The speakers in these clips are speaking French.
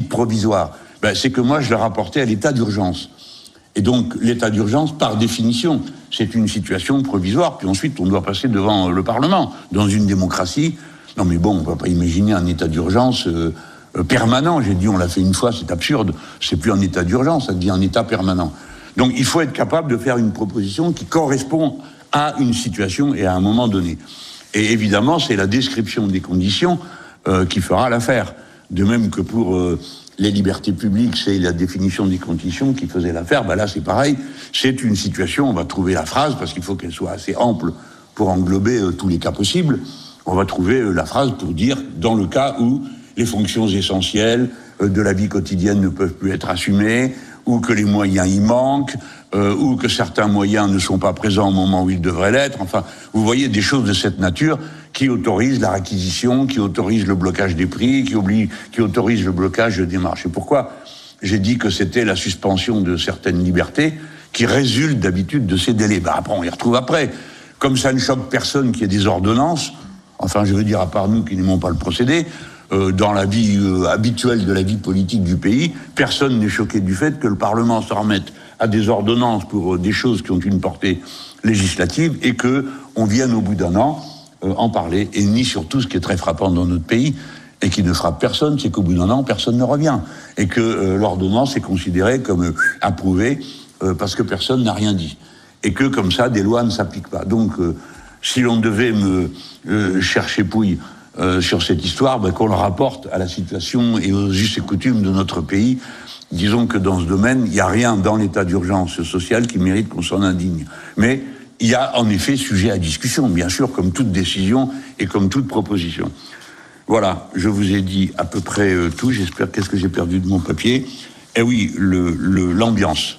provisoire, c'est que moi je l'ai rapporté à l'état d'urgence. Et donc l'état d'urgence, par définition, c'est une situation provisoire, puis ensuite on doit passer devant le Parlement. Dans une démocratie, non mais bon, on ne va pas imaginer un état d'urgence permanent. J'ai dit, on l'a fait une fois, c'est absurde. C'est plus un état d'urgence, ça devient un état permanent. Donc il faut être capable de faire une proposition qui correspond à une situation et à un moment donné. Et évidemment, c'est la description des conditions qui fera l'affaire. De même que pour les libertés publiques, c'est la définition des conditions qui faisait l'affaire. Là, c'est pareil. C'est une situation, on va trouver la phrase, parce qu'il faut qu'elle soit assez ample pour englober tous les cas possibles. On va trouver la phrase pour dire, dans le cas où les fonctions essentielles de la vie quotidienne ne peuvent plus être assumées, ou que les moyens y manquent, ou que certains moyens ne sont pas présents au moment où ils devraient l'être. Enfin, vous voyez des choses de cette nature qui autorisent la réquisition, qui autorisent le blocage des prix, qui autorisent le blocage des marchés. Pourquoi j'ai dit que c'était la suspension de certaines libertés qui résultent d'habitude de ces délais? Après, on les retrouve après. Comme ça ne choque personne qu'il y ait des ordonnances, enfin, je veux dire, à part nous qui n'aimons pas le procédé, dans la vie habituelle de la vie politique du pays, personne n'est choqué du fait que le Parlement se remette à des ordonnances pour des choses qui ont une portée législative et qu'on vienne au bout d'un an en parler. Et ni surtout, ce qui est très frappant dans notre pays et qui ne frappe personne, c'est qu'au bout d'un an, personne ne revient. Et que l'ordonnance est considérée comme approuvée parce que personne n'a rien dit. Et que, comme ça, des lois ne s'appliquent pas. Donc, si l'on devait me chercher pouille sur cette histoire, qu'on le rapporte à la situation et aux us et coutumes de notre pays. Disons que dans ce domaine, il n'y a rien dans l'état d'urgence sociale qui mérite qu'on s'en indigne. Mais il y a en effet sujet à discussion, bien sûr, comme toute décision et comme toute proposition. Voilà, je vous ai dit à peu près tout. J'espère, qu'est-ce que j'ai perdu de mon papier? Eh oui, l'ambiance.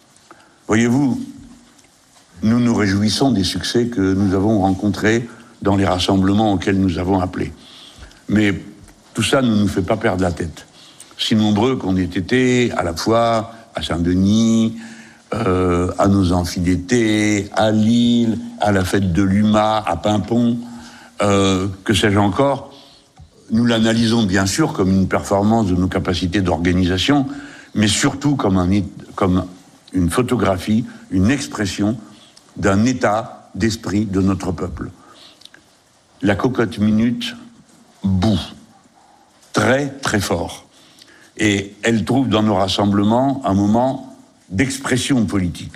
Voyez-vous, nous nous réjouissons des succès que nous avons rencontrés dans les rassemblements auxquels nous avons appelé. Mais tout ça ne nous fait pas perdre la tête. Si nombreux qu'on ait été, à la fois à Saint-Denis, à nos amphis d'été, à Lille, à la fête de l'UMA, à Paimpont, que sais-je encore, nous l'analysons bien sûr comme une performance de nos capacités d'organisation, mais surtout comme une photographie, une expression d'un état d'esprit de notre peuple. La cocotte minute bout très très fort. Et elle trouve dans nos rassemblements un moment d'expression politique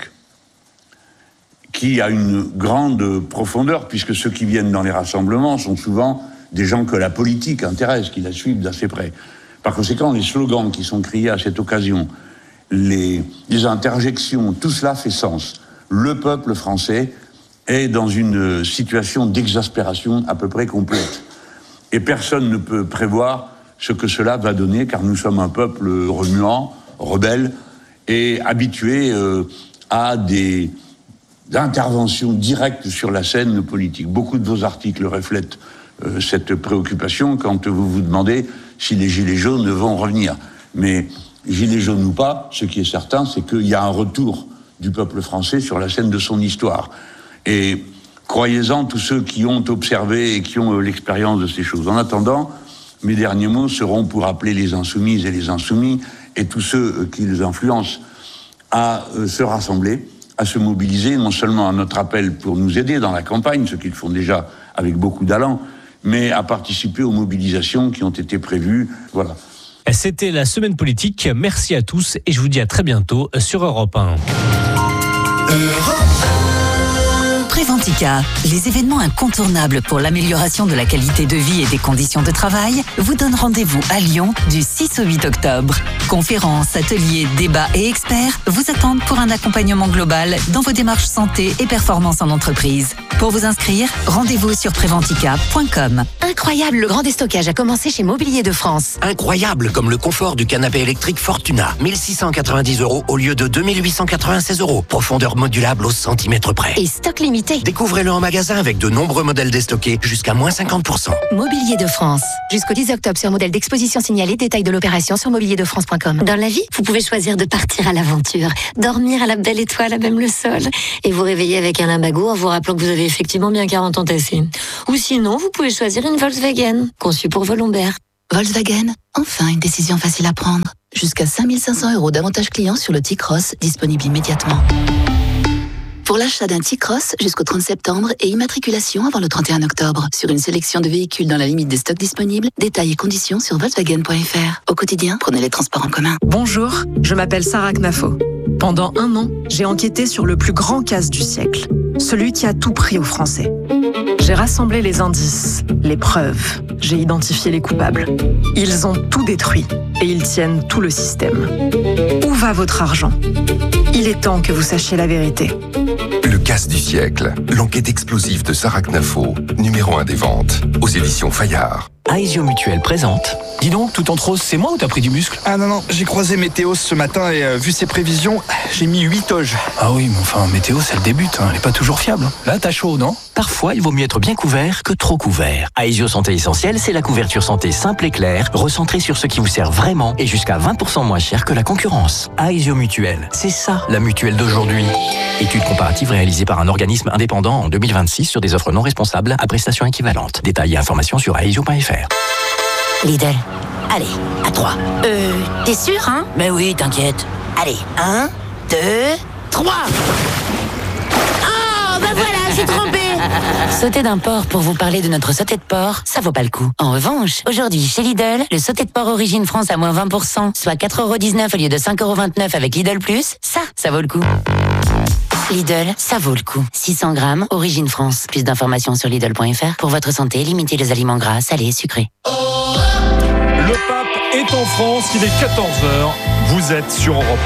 qui a une grande profondeur, puisque ceux qui viennent dans les rassemblements sont souvent des gens que la politique intéresse, qui la suivent d'assez près. Par conséquent, les slogans qui sont criés à cette occasion, les interjections, tout cela fait sens. Le peuple français est dans une situation d'exaspération à peu près complète. Et personne ne peut prévoir ce que cela va donner, car nous sommes un peuple remuant, rebelle, et habitué à des interventions directes sur la scène politique. Beaucoup de vos articles reflètent cette préoccupation quand vous vous demandez si les gilets jaunes vont revenir. Mais gilets jaunes ou pas, ce qui est certain, c'est qu'il y a un retour du peuple français sur la scène de son histoire. Et croyez-en tous ceux qui ont observé et qui ont l'expérience de ces choses. En attendant, mes derniers mots seront pour appeler les insoumises et les insoumis et tous ceux qui les influencent à se rassembler, à se mobiliser, non seulement à notre appel pour nous aider dans la campagne, ce qu'ils font déjà avec beaucoup d'allant, mais à participer aux mobilisations qui ont été prévues. Voilà. C'était la semaine politique. Merci à tous et je vous dis à très bientôt sur Europe 1. Préventica, les événements incontournables pour l'amélioration de la qualité de vie et des conditions de travail, vous donnent rendez-vous à Lyon du 6 au 8 octobre. Conférences, ateliers, débats et experts vous attendent pour un accompagnement global dans vos démarches santé et performance en entreprise. Pour vous inscrire, rendez-vous sur préventica.com. Incroyable, le grand déstockage a commencé chez Mobilier de France. Incroyable, comme le confort du canapé électrique Fortuna. 1690 € au lieu de 2896 €. Profondeur modulable au centimètre près. Et stock limité. Découvrez-le en magasin avec de nombreux modèles déstockés jusqu'à moins 50%. Mobilier de France. Jusqu'au 10 octobre sur modèle d'exposition signalé. Détail de l'opération sur mobilierdefrance.com. Dans la vie, vous pouvez choisir de partir à l'aventure, dormir à la belle étoile à même le sol et vous réveiller avec un lumbago en vous rappelant que vous avez effectivement bien 40 ans tassés. Ou sinon, vous pouvez choisir une Volkswagen, conçue pour vos lombaires. Volkswagen, enfin une décision facile à prendre. Jusqu'à 5 500 € d'avantages clients sur le T-Cross, disponible immédiatement. Pour l'achat d'un T-Cross jusqu'au 30 septembre et immatriculation avant le 31 octobre. Sur une sélection de véhicules dans la limite des stocks disponibles, détails et conditions sur Volkswagen.fr. Au quotidien, prenez les transports en commun. Bonjour, je m'appelle Sarah Knafo. Pendant 1 an, j'ai enquêté sur le plus grand casse du siècle. Celui qui a tout pris aux Français. J'ai rassemblé les indices, les preuves. J'ai identifié les coupables. Ils ont tout détruit et ils tiennent tout le système. Où va votre argent ? Il est temps que vous sachiez la vérité. Le casse du siècle, l'enquête explosive de Sarah Knafo, numéro 1 des ventes, aux éditions Fayard. Aesio Mutuel présente. Dis donc, tout en rose, c'est moi ou t'as pris du muscle ? Ah non, j'ai croisé Météo ce matin et vu ses prévisions, j'ai mis 8 toges. Ah oui, mais enfin, Météo, c'est le début, elle est pas toujours fiable. Là, t'as chaud, non ? Parfois, il vaut mieux être bien couvert que trop couvert. Aesio Santé Essentielle, c'est la couverture santé simple et claire, recentrée sur ce qui vous sert vraiment et jusqu'à 20% moins cher que la concurrence. Aesio Mutuel, c'est ça, la mutuelle d'aujourd'hui. Étude comparative réalisée par un organisme indépendant en 2026 sur des offres non responsables à prestations équivalentes. Détails et informations sur aesio.fr. Lidl. Allez, à 3. T'es sûr, hein ? Mais oui, t'inquiète. Allez, 1, 2, 3. Oh, bah voilà, j'ai trompé. Sauter d'un porc pour vous parler de notre sauté de porc, ça vaut pas le coup. En revanche, aujourd'hui, chez Lidl, le sauté de porc Origine France à moins 20%, soit 4,19 € au lieu de 5,29 € avec Lidl+, ça vaut le coup. Lidl, ça vaut le coup. 600 grammes, Origine France. Plus d'informations sur Lidl.fr. Pour votre santé, limitez les aliments gras, salés et sucrés. Le pape est en France, il est 14h. Vous êtes sur Europe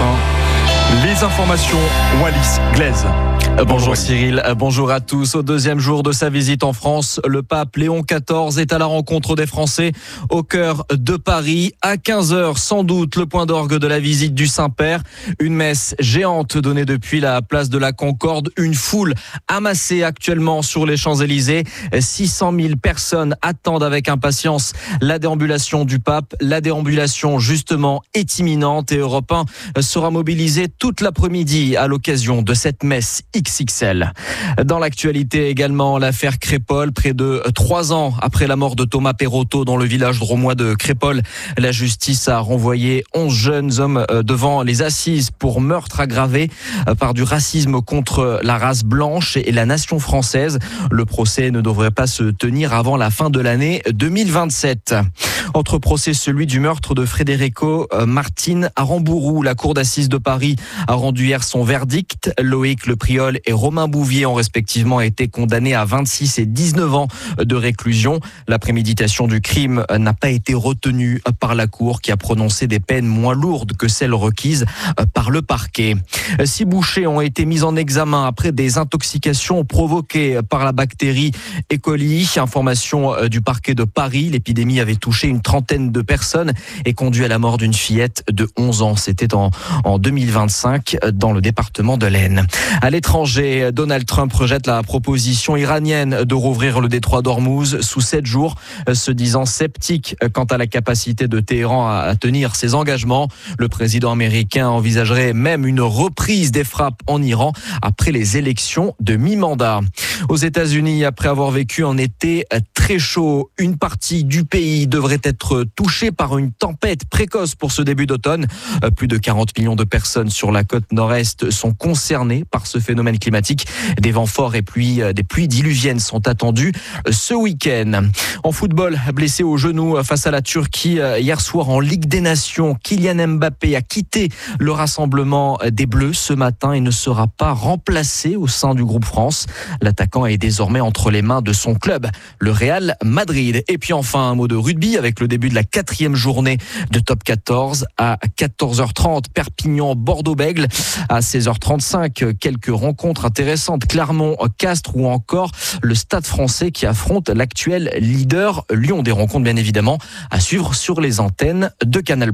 1. Les informations, Wallis Glaise. Bonjour Cyril, bonjour à tous. Au deuxième jour de sa visite en France, le pape Léon XIV est à la rencontre des Français au cœur de Paris. À 15h, sans doute, le point d'orgue de la visite du Saint-Père. Une messe géante donnée depuis la place de la Concorde. Une foule amassée actuellement sur les Champs-Élysées. 600 000 personnes attendent avec impatience la déambulation du pape. La déambulation, justement, est imminente et Europe 1 sera mobilisé toute l'après-midi à l'occasion de cette messe XXL. Dans l'actualité également, l'affaire Crépol. Près de 3 ans après la mort de Thomas Perotto dans le village drômois de Crépol, la justice a renvoyé 11 jeunes hommes devant les assises pour meurtre aggravé par du racisme contre la race blanche et la nation française. Le procès ne devrait pas se tenir avant la fin de l'année 2027. Autre procès, celui du meurtre de Federico Martin à Rambourou. La cour d'assises de Paris a rendu hier son verdict. Loïc Le Priol et Romain Bouvier ont respectivement été condamnés à 26 et 19 ans de réclusion. La préméditation du crime n'a pas été retenue par la cour qui a prononcé des peines moins lourdes que celles requises par le parquet. 6 bouchers ont été mis en examen après des intoxications provoquées par la bactérie E. coli. Information du parquet de Paris. L'épidémie avait touché une 30aine de personnes et conduit à la mort d'une fillette de 11 ans. C'était en 2025 dans le département de l'Aisne. À l'étranger, Donald Trump rejette la proposition iranienne de rouvrir le détroit d'Ormuz sous 7 jours, se disant sceptique quant à la capacité de Téhéran à tenir ses engagements. Le président américain envisagerait même une reprise des frappes en Iran après les élections de mi-mandat. Aux États-Unis, après avoir vécu un été très chaud, une partie du pays devrait être touchée par une tempête précoce pour ce début d'automne. Plus de 40 millions de personnes sur la côte nord-est sont concernées par ce phénomène climatique. Des vents forts et des pluies diluviennes sont attendues ce week-end. En football, blessé au genou face à la Turquie hier soir en Ligue des Nations, Kylian Mbappé a quitté le rassemblement des Bleus ce matin et ne sera pas remplacé au sein du groupe France. L'attaquant est désormais entre les mains de son club, le Real Madrid. Et puis enfin, un mot de rugby avec le début de la 4e journée de Top 14 à 14h30. Perpignan-Bordeaux-Bègles à 16h35. Quelques rencontres intéressantes. Clermont-Castres ou encore le Stade Français qui affronte l'actuel leader Lyon. Des rencontres bien évidemment à suivre sur les antennes de Canal+.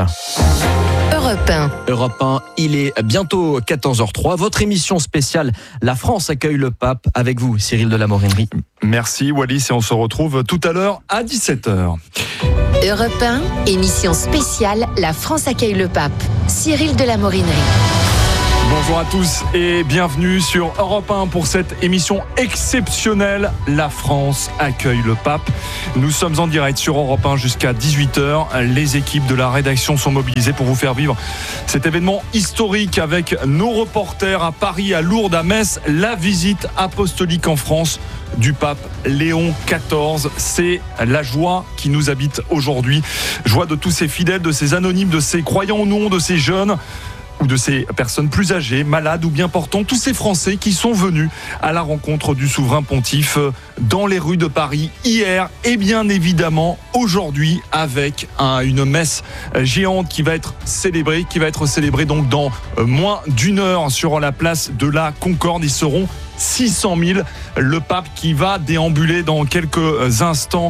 Europe 1, il est bientôt 14h03. Votre émission spéciale La France accueille le pape avec vous, Cyril de la Morinerie. Merci Wallis et on se retrouve tout à l'heure à 17h. Europe 1, émission spéciale La France accueille le pape. Cyril de la Morinerie. Bonjour à tous et bienvenue sur Europe 1 pour cette émission exceptionnelle. La France accueille le pape. Nous sommes en direct sur Europe 1 jusqu'à 18h. Les équipes de la rédaction sont mobilisées pour vous faire vivre cet événement historique avec nos reporters à Paris, à Lourdes, à Metz. La visite apostolique en France du pape Léon XIV. C'est la joie qui nous habite aujourd'hui. Joie de tous ces fidèles, de ces anonymes, de ces croyants ou non, de ces jeunes ou de ces personnes plus âgées, malades ou bien portantes, tous ces Français qui sont venus à la rencontre du souverain pontife dans les rues de Paris hier et bien évidemment aujourd'hui avec une messe géante qui va être célébrée donc dans moins d'une heure sur la place de la Concorde. Ils seront 600 000. Le pape qui va déambuler dans quelques instants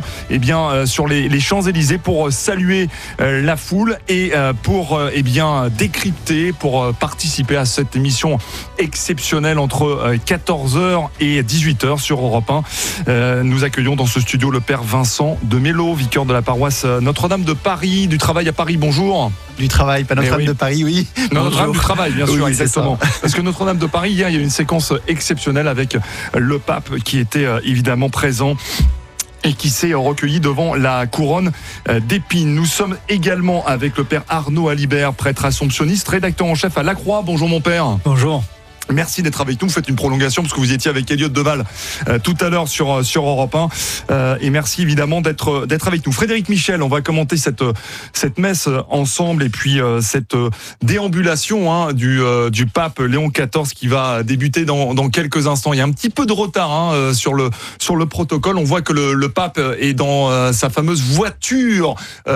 sur les Champs-Élysées pour saluer la foule et pour décrypter, pour participer à cette émission exceptionnelle entre 14h et 18h sur Europe 1. Nous accueillons dans ce studio le père Vincent de Mello, vicaire de la paroisse Notre-Dame de Paris, du Travail à Paris. Bonjour. Du Travail, pas Notre-Dame de Paris, oui. Notre-Dame du Travail, bien sûr, oui, exactement. Parce que Notre-Dame de Paris, hier, il y a eu une séquence exceptionnelle avec le pape qui était évidemment présent et qui s'est recueilli devant la couronne d'épines. Nous sommes également avec le père Arnaud Alibert, prêtre assomptionniste, rédacteur en chef à La Croix. Bonjour mon père. Bonjour. Merci d'être avec nous. Vous faites une prolongation parce que vous étiez avec Elliott Deval tout à l'heure sur Europe 1. Et merci évidemment d'être avec nous. Frédéric Michel, on va commenter cette messe ensemble et puis cette déambulation du pape Léon XIV qui va débuter dans quelques instants. Il y a un petit peu de retard sur le protocole. On voit que le pape est dans sa fameuse voiture.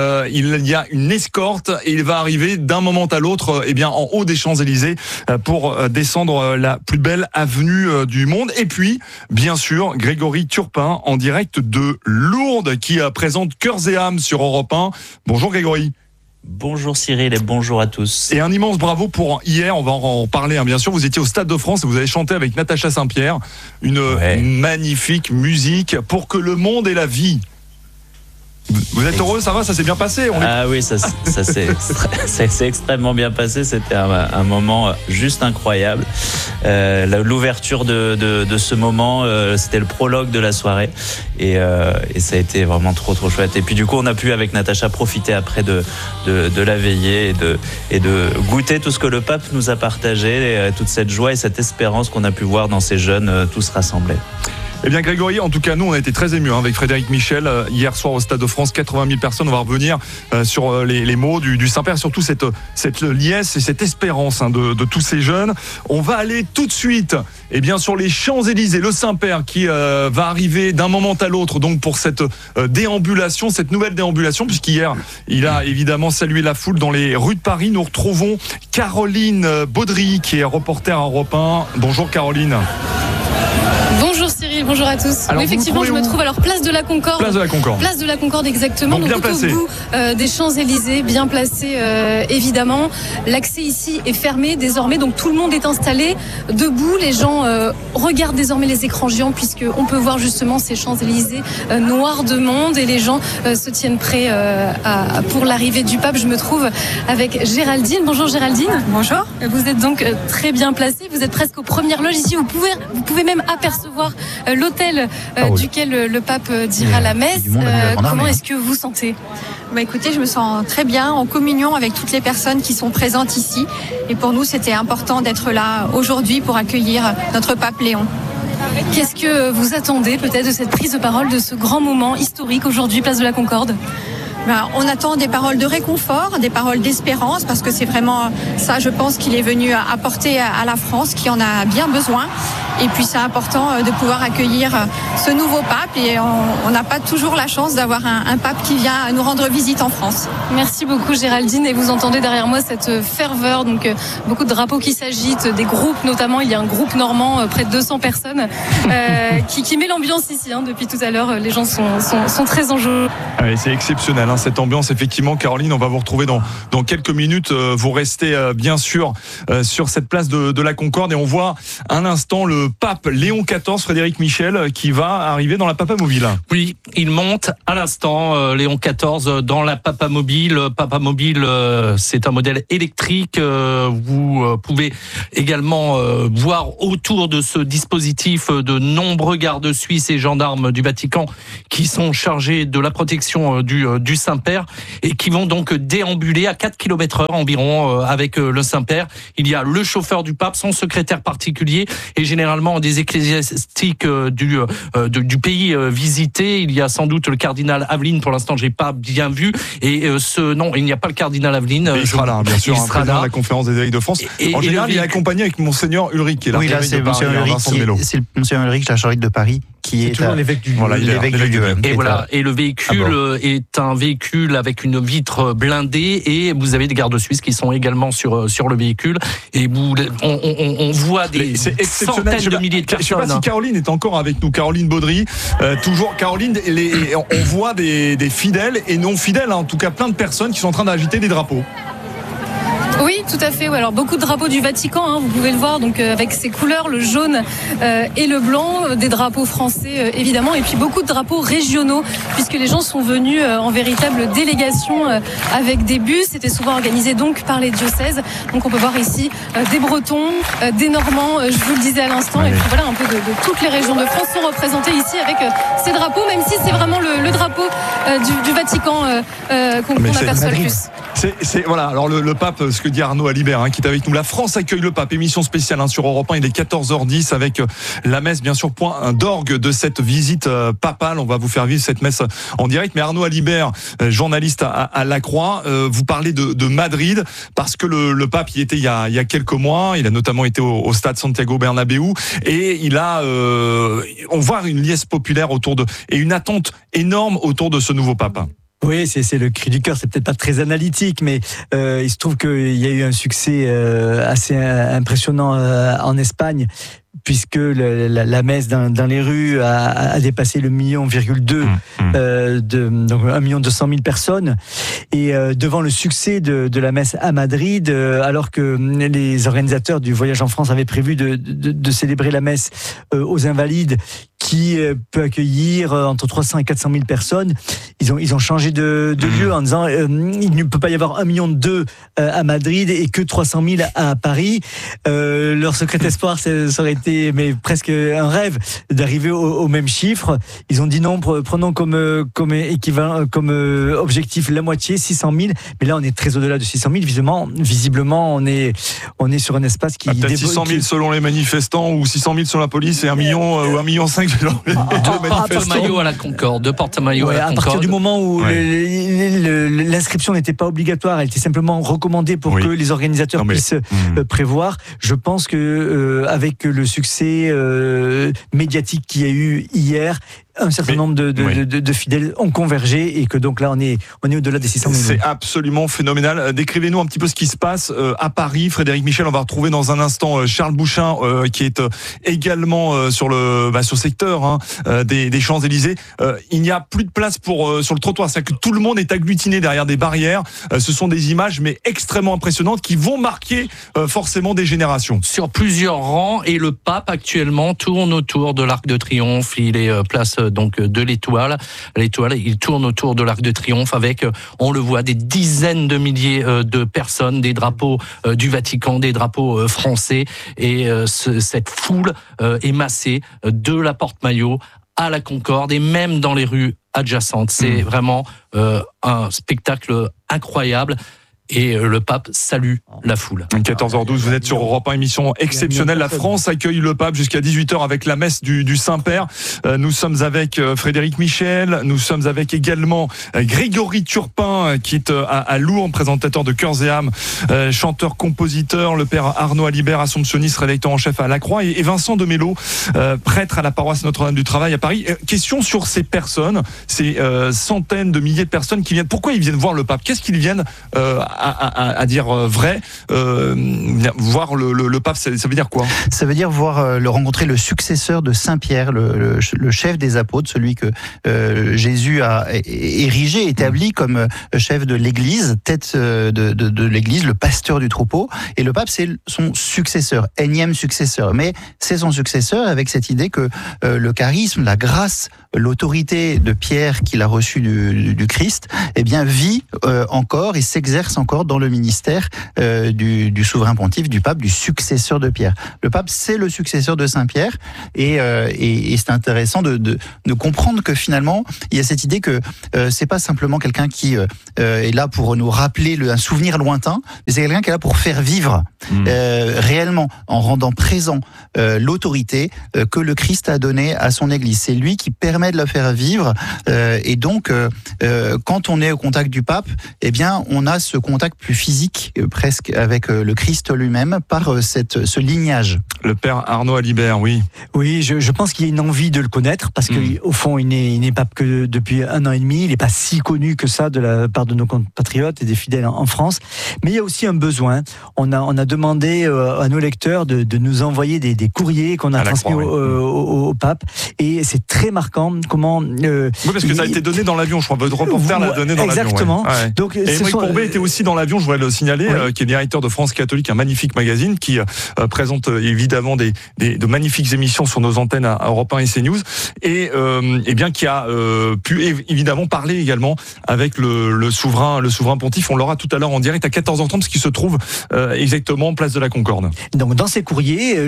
Il y a une escorte et il va arriver d'un moment à l'autre en haut des Champs-Élysées pour descendre la plus belle avenue du monde. Et puis, bien sûr, Grégory Turpin en direct de Lourdes qui présente Cœurs et âmes sur Europe 1. Bonjour Grégory. Bonjour Cyril et bonjour à tous. Et un immense bravo pour hier, on va en parler bien sûr. Vous étiez au Stade de France et vous avez chanté avec Natacha Saint-Pierre une magnifique musique pour que le monde ait la vie. Vous êtes heureux, ça va, ça s'est bien passé? Oui, ça s'est extrêmement bien passé. C'était un moment juste incroyable. L'ouverture de ce moment, c'était le prologue de la soirée et ça a été vraiment trop chouette. Et puis du coup, on a pu avec Natacha profiter après de la veillée et de goûter tout ce que le pape nous a partagé, toute cette joie et cette espérance qu'on a pu voir dans ces jeunes tous rassemblés. Eh bien Grégory, en tout cas nous on a été très émus avec Frédéric Michel hier soir au Stade de France, 80 000 personnes. On va revenir sur les mots du Saint-Père, surtout cette liesse et cette espérance de tous ces jeunes. On va aller tout de suite sur les Champs-Élysées, le Saint-Père qui va arriver d'un moment à l'autre donc pour cette déambulation, cette nouvelle déambulation, puisqu'hier il a évidemment salué la foule dans les rues de Paris. Nous retrouvons Caroline Baudry qui est reporter à Europe 1. Bonjour Caroline. Bonjour Cyril, bonjour à tous. Alors, oui, effectivement, je me trouve place de la Concorde. Place de la Concorde. Place de la Concorde, exactement. Donc, bien tout placé. Au bout des Champs-Élysées, bien placé évidemment. L'accès ici est fermé désormais, donc tout le monde est installé debout. Les gens regardent désormais les écrans géants puisqu'on peut voir justement ces Champs-Élysées noirs de monde et les gens se tiennent prêts pour l'arrivée du pape. Je me trouve avec Géraldine. Bonjour Géraldine. Bonjour. Vous êtes donc très bien placée. Vous êtes presque aux premières loges ici. Vous pouvez même apercevoir l'hôtel duquel le pape dira la messe. Comment est-ce que vous sentez? Écoutez, je me sens très bien en communion avec toutes les personnes qui sont présentes ici. Et pour nous, c'était important d'être là aujourd'hui pour accueillir notre pape Léon. Qu'est-ce que vous attendez peut-être de cette prise de parole, de ce grand moment historique aujourd'hui, place de la Concorde? On attend des paroles de réconfort, des paroles d'espérance, parce que c'est vraiment ça, je pense, qu'il est venu apporter à la France, qui en a bien besoin. Et puis c'est important de pouvoir accueillir ce nouveau pape. Et on n'a pas toujours la chance d'avoir un pape qui vient nous rendre visite en France. Merci beaucoup Géraldine. Et vous entendez derrière moi cette ferveur, donc beaucoup de drapeaux qui s'agitent, des groupes notamment. Il y a un groupe normand, près de 200 personnes, qui met l'ambiance ici. Depuis tout à l'heure, les gens sont très en jeu. C'est exceptionnel. Cette ambiance, effectivement, Caroline, on va vous retrouver dans quelques minutes. Vous restez bien sûr sur cette place de la Concorde et on voit un instant le pape Léon XIV, Frédéric Michel, qui va arriver dans la Papamobile. Oui, il monte à l'instant, Léon XIV, dans la Papamobile. Papamobile, c'est un modèle électrique. Vous pouvez également voir autour de ce dispositif de nombreux gardes suisses et gendarmes du Vatican qui sont chargés de la protection du Saint-Père et qui vont donc déambuler à 4 km/h environ avec le Saint-Père. Il y a le chauffeur du pape, son secrétaire particulier et généralement des ecclésiastiques du pays visité. Il y a sans doute le cardinal Aveline, pour l'instant j'ai pas bien vu, et non, il n'y a pas le cardinal Aveline. Il sera là, bien sûr, il sera là à la conférence des évêques de France. En général, il est accompagné avec Monseigneur Ulrich, qui est oui, là, c'est Monseigneur Ulrich, l'archevêque de Paris, qui est toujours l'évêque du lieu. Et voilà. Et le véhicule est un véhicule avec une vitre blindée, et vous avez des gardes suisses qui sont également sur le véhicule. Et on voit des centaines de milliers de personnes. Je sais pas si Caroline est encore avec nous. Caroline Baudry, toujours. Caroline, on voit des fidèles et non fidèles, en tout cas plein de personnes qui sont en train d'agiter des drapeaux. Oui, tout à fait. Alors beaucoup de drapeaux du Vatican, vous pouvez le voir, donc avec ces couleurs, le jaune et le blanc, des drapeaux français évidemment, et puis beaucoup de drapeaux régionaux, puisque les gens sont venus en véritable délégation avec des bus. C'était souvent organisé donc par les diocèses. Donc on peut voir ici des Bretons, des Normands, je vous le disais à l'instant, et puis voilà, un peu de toutes les régions de France sont représentées ici avec ces drapeaux, même si c'est vraiment le drapeau du Vatican qu'on aperçoit le plus. Voilà, alors le pape, ce que dit Arnaud Alibert, qui est avec nous. La France accueille le pape, émission spéciale sur Europe 1, il est 14h10 avec la messe, bien sûr, point d'orgue de cette visite papale. On va vous faire vivre cette messe en direct. Mais Arnaud Alibert, journaliste à La Croix, vous parlez de Madrid, parce que le pape y était il y a quelques mois. Il a notamment été au stade Santiago Bernabéu, et on voit une liesse populaire et une attente énorme autour de ce nouveau pape. Oui, c'est le cri du cœur. C'est peut-être pas très analytique, mais il se trouve qu'il y a eu un succès assez impressionnant en Espagne, puisque la messe dans les rues a dépassé le 1,2 million, donc 1 200 000 personnes. Et devant le succès de la messe à Madrid, alors que les organisateurs du voyage en France avaient prévu de célébrer la messe aux Invalides, qui peut accueillir entre 300 et 400 000 personnes, ils ont changé de lieu en disant il ne peut pas y avoir 1,2 million à Madrid et que 300 000 à Paris. Leur secret espoir, ça aurait été presque un rêve d'arriver au même chiffre. Ils ont dit non, prenons comme équivalent, comme objectif la moitié, 600 000. Mais là, on est très au-delà de 600 000. Visiblement, on est sur un espace qui peut-être 600 000 selon les manifestants, ou 600 000 selon la police, et 1 million ou 1,5 million de porte-maillot à la Concorde, à partir du moment où l'inscription n'était pas obligatoire, elle était simplement recommandée pour que les organisateurs puissent prévoir. Je pense que avec le succès médiatique qu'il y a eu hier, un certain nombre de fidèles ont convergé, et que donc là on est au-delà des 600 000. C'est absolument phénoménal. Décrivez-nous un petit peu ce qui se passe à Paris. Frédéric Michel, on va retrouver dans un instant Charles Bouchin, qui est également sur le secteur des Champs-Élysées. Il n'y a plus de place sur le trottoir, c'est-à-dire que tout le monde est agglutiné derrière des barrières. Ce sont des images mais extrêmement impressionnantes qui vont marquer forcément des générations. Sur plusieurs rangs, et le pape actuellement tourne autour de l'Arc de Triomphe. Il est place donc de l'Étoile, il tourne autour de l'Arc de Triomphe avec, on le voit, des dizaines de milliers de personnes, des drapeaux du Vatican, des drapeaux français, et cette foule émassée de la Porte-Maillot à la Concorde et même dans les rues adjacentes. C'est vraiment un spectacle incroyable. Et le pape salue la foule. 14h12, vous êtes sur Europe 1, émission exceptionnelle. La France accueille le pape jusqu'à 18h avec la messe du Saint-Père. Nous sommes avec Frédéric Michel, nous sommes avec également Grégory Turpin, qui est à Lourdes, présentateur de Cœurs et âmes, chanteur-compositeur, le père Arnaud Alibert, assomptionniste, rédacteur en chef à La Croix, et Vincent Demello, prêtre à la paroisse Notre-Dame du Travail à Paris. Question sur ces personnes, ces centaines de milliers de personnes qui viennent. Pourquoi ils viennent voir le pape ? Qu'est-ce qu'ils viennent à dire vrai. Voir le pape, ça veut dire quoi? Ça veut dire rencontrer le successeur de Saint Pierre, le chef des apôtres, celui que Jésus a érigé, établi comme chef de l'Église, tête de l'Église, le pasteur du troupeau. Et le pape, c'est son successeur, énième successeur. Mais c'est son successeur avec cette idée que le charisme, la grâce, l'autorité de Pierre qu'il a reçue du Christ, eh bien vit encore et s'exerce encore dans le ministère du souverain pontife, du pape, du successeur de Pierre. Le pape, c'est le successeur de Saint-Pierre et c'est intéressant de comprendre que finalement, il y a cette idée que c'est pas simplement quelqu'un qui est là pour nous rappeler un souvenir lointain, mais c'est quelqu'un qui est là pour faire vivre réellement, en rendant présent l'autorité que le Christ a donnée à son Église. C'est lui qui permet de la faire vivre et donc quand on est au contact du pape, eh bien on a ce contact plus physique presque avec le Christ lui-même par ce lignage. Le père Arnaud Alibert, oui. Oui, je pense qu'il y a une envie de le connaître parce qu'au fond il n'est pape que depuis 1 an et demi, il n'est pas si connu que ça de la part de nos compatriotes et des fidèles en France, mais il y a aussi un besoin. On a demandé à nos lecteurs de nous envoyer des courriers qu'on a transmis au pape et c'est très marquant comment... oui, parce que ça a été donné dans l'avion, je crois. Votre reporter l'a donné dans l'avion. Exactement. Ouais. Donc, et Émeric Courbet était aussi dans l'avion, je voudrais le signaler, qui est directeur de France Catholique, un magnifique magazine qui présente évidemment de magnifiques émissions sur nos antennes à Europe 1 et CNews, et bien qui a pu évidemment parler également avec le souverain pontife. On l'aura tout à l'heure en direct à 14h30, parce qu'il se trouve exactement place de la Concorde. Donc dans ces courriers,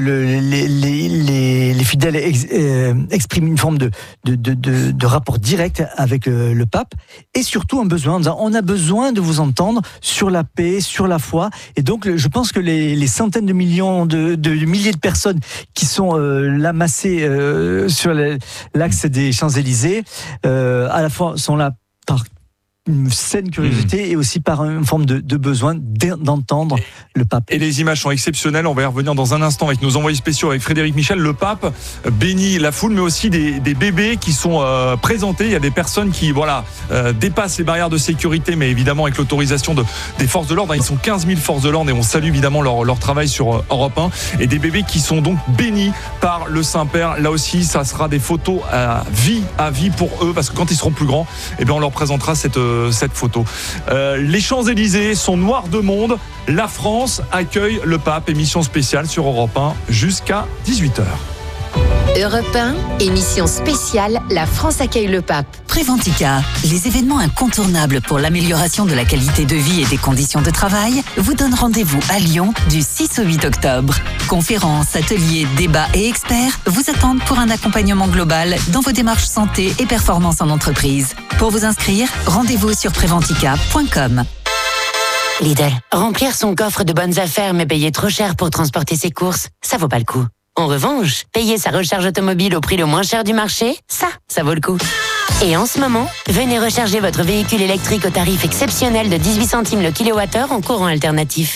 les fidèles expriment une forme de rapport direct avec le pape, et surtout un besoin, en disant on a besoin de vous entendre sur la paix, sur la foi. Et donc je pense que les centaines de millions de milliers de personnes qui sont là massées sur l'axe des Champs-Élysées, à la fois sont là par une saine curiosité et aussi par une forme de besoin d'entendre le pape. Et les images sont exceptionnelles, on va y revenir dans un instant avec nos envoyés spéciaux, avec Frédéric Michel. Le pape bénit la foule, mais aussi des bébés qui sont présentés. Il y a des personnes qui dépassent les barrières de sécurité, mais évidemment avec l'autorisation des forces de l'ordre. Ils sont 15 000 forces de l'ordre et on salue évidemment leur travail sur Europe 1. Et des bébés qui sont donc bénis par le Saint-Père. Là aussi, ça sera des photos à vie pour eux, parce que quand ils seront plus grands, eh bien on leur présentera cette photo. Les Champs-Élysées sont noirs de monde. La France accueille le pape. Émission spéciale sur Europe 1 jusqu'à 18h. Europe 1, émission spéciale, la France accueille le pape. Préventica, les événements incontournables pour l'amélioration de la qualité de vie et des conditions de travail, vous donnent rendez-vous à Lyon du 6 au 8 octobre. Conférences, ateliers, débats et experts vous attendent pour un accompagnement global dans vos démarches santé et performance en entreprise. Pour vous inscrire, rendez-vous sur préventica.com. Lidl, remplir son coffre de bonnes affaires mais payer trop cher pour transporter ses courses, ça vaut pas le coup. En revanche, payer sa recharge automobile au prix le moins cher du marché, ça vaut le coup. Et en ce moment, venez recharger votre véhicule électrique au tarif exceptionnel de 18 centimes le kilowattheure en courant alternatif.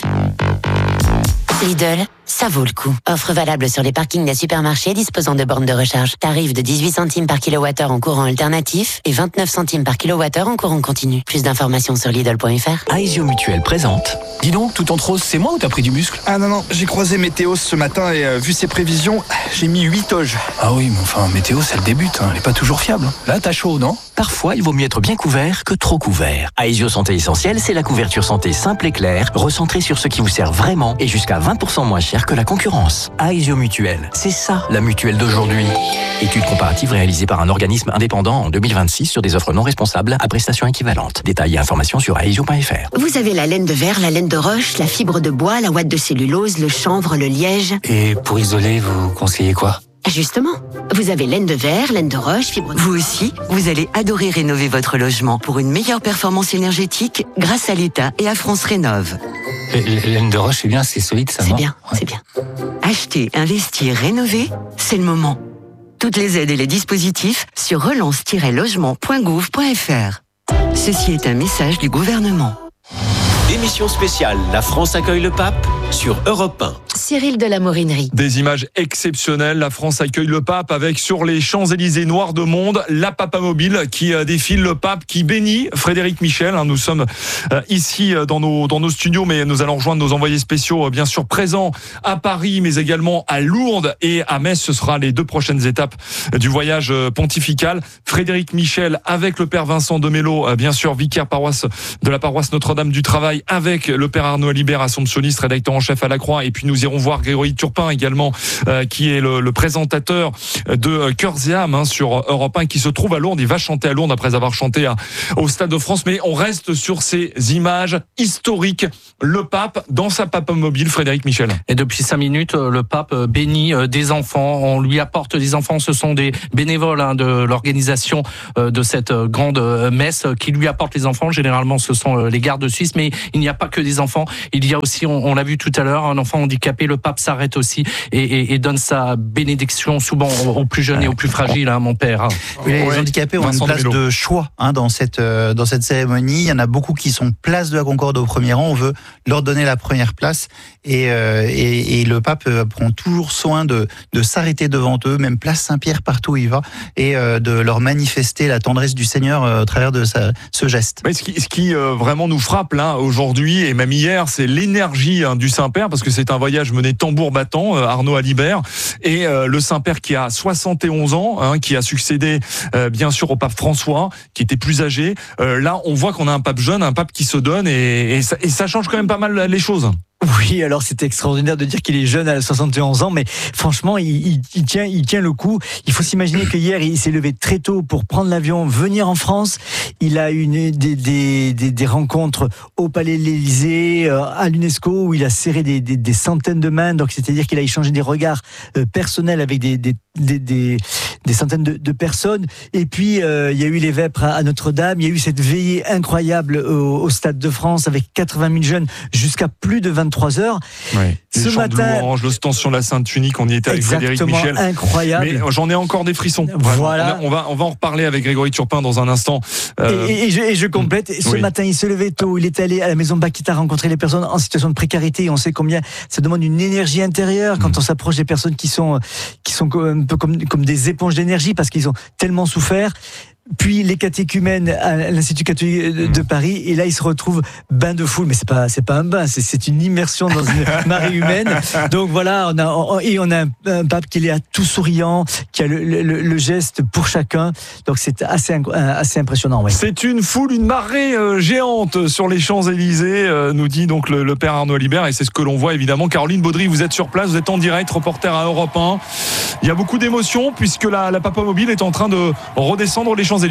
Lidl, ça vaut le coup. Offre valable sur les parkings des supermarchés disposant de bornes de recharge. Tarif de 18 centimes par kilowattheure en courant alternatif et 29 centimes par kilowattheure en courant continu. Plus d'informations sur Lidl.fr. Aesio Mutuelle présente. Dis donc, tout en rose, c'est moi ou t'as pris du muscle? Ah non, j'ai croisé Météos ce matin et vu ses prévisions, j'ai mis 8 toges. Ah oui, mais enfin, Météos, elle débute, elle est pas toujours fiable. Là, t'as chaud, non? Parfois, il vaut mieux être bien couvert que trop couvert. Aesio Santé Essentielle, c'est la couverture santé simple et claire, recentrée sur ce qui vous sert vraiment et jusqu'à 20% moins cher que la concurrence. Aesio Mutuelle, c'est ça la mutuelle d'aujourd'hui. Étude comparative réalisée par un organisme indépendant en 2026 sur des offres non responsables à prestations équivalentes. Détails et informations sur aesio.fr. Vous avez la laine de verre, la laine de roche, la fibre de bois, la ouate de cellulose, le chanvre, le liège. Et pour isoler, vous conseillez quoi? Justement, vous avez laine de verre, laine de roche, fibre de... Vous aussi, vous allez adorer rénover votre logement pour une meilleure performance énergétique grâce à l'État et à France Rénov'. Laine de roche, c'est bien, c'est solide, ça, C'est non? bien, c'est bien. Acheter, investir, rénover, c'est le moment. Toutes les aides et les dispositifs sur relance-logement.gouv.fr. Ceci est un message du gouvernement. Émission spéciale, la France accueille le pape sur Europe 1. Cyril de la Morinerie. Des images exceptionnelles. La France accueille le pape avec sur les Champs-Élysées noir de monde la papamobile qui défile, le pape qui bénit Frédéric Michel. Nous sommes ici dans nos studios, mais nous allons rejoindre nos envoyés spéciaux bien sûr présents à Paris, mais également à Lourdes et à Metz. Ce sera les 2 prochaines étapes du voyage pontifical. Frédéric Michel avec le père Vincent de Mello, bien sûr vicaire de la paroisse Notre-Dame du Travail, avec le père Arnaud Alibert, assomptionniste, rédacteur en chef à la Croix, et puis nous irons voir Grégory Turpin également, qui est le présentateur de Cœurs et âmes sur Europe 1, qui se trouve à Lourdes. Il va chanter à Lourdes après avoir chanté au Stade de France. Mais on reste sur ces images historiques. Le pape dans sa papamobile, Frédéric Michel. Et depuis 5 minutes, le pape bénit des enfants. On lui apporte des enfants. Ce sont des bénévoles de l'organisation de cette grande messe qui lui apportent les enfants. Généralement, ce sont les gardes suisses. Mais il n'y a pas que des enfants. Il y a aussi, on l'a vu tout à l'heure, un enfant handicapé. Le pape s'arrête aussi et donne sa bénédiction souvent aux plus jeunes et aux plus fragiles, mon père. Les handicapés ont une place de choix dans cette cérémonie. Il y en a beaucoup qui sont place de la Concorde au premier rang. On veut leur donner la première place et le pape prend toujours soin de s'arrêter devant eux, même place Saint-Pierre partout où il va, et de leur manifester la tendresse du Seigneur à travers de ce geste. Mais ce qui vraiment nous frappe là aujourd'hui et même hier, c'est l'énergie du Saint-Père, parce que c'est un voyage mené tambour battant, Arnaud Alibert, et le Saint-Père qui a 71 ans, qui a succédé bien sûr au pape François, qui était plus âgé. Là, on voit qu'on a un pape jeune, un pape qui se donne, et ça change quand même pas mal les choses. Oui, alors c'est extraordinaire de dire qu'il est jeune à 71 ans, mais franchement, il tient le coup. Il faut s'imaginer que hier, il s'est levé très tôt pour prendre l'avion, venir en France. Il a eu des rencontres au Palais de l'Élysée, à l'UNESCO, où il a serré des centaines de mains. Donc, c'est-à-dire qu'il a échangé des regards personnels avec des centaines de personnes. Et puis, il y a eu les vêpres à Notre-Dame. Il y a eu cette veillée incroyable au Stade de France avec 80 000 jeunes jusqu'à plus de 23 heures. Ouais. Ce matin, l'ostension de la Sainte Tunique, on y était avec Frédéric Michel. Incroyable. Mais j'en ai encore des frissons. Voilà. On va en reparler avec Grégory Turpin dans un instant. Et je complète. Ce matin, il se levait tôt. Il est allé à la maison Bakita rencontrer les personnes en situation de précarité. Et on sait combien ça demande une énergie intérieure quand on s'approche des personnes qui sont un peu comme des éponges d'énergie parce qu'ils ont tellement souffert. Puis les catéchumènes à l'Institut catholique de Paris, et là il se retrouve bain de foule, mais c'est pas un bain, c'est une immersion dans une marée humaine. Donc voilà, on a un pape qui est là tout souriant, qui a le geste pour chacun. Donc c'est assez impressionnant. Ouais. C'est une foule, une marée géante sur les Champs-Élysées, nous dit donc le père Arnaud Alibert, et c'est ce que l'on voit évidemment. Caroline Baudry, vous êtes sur place, vous êtes en direct, reporter à Europe 1. Il y a beaucoup d'émotions puisque la papamobile est en train de redescendre les Champs-Élysées.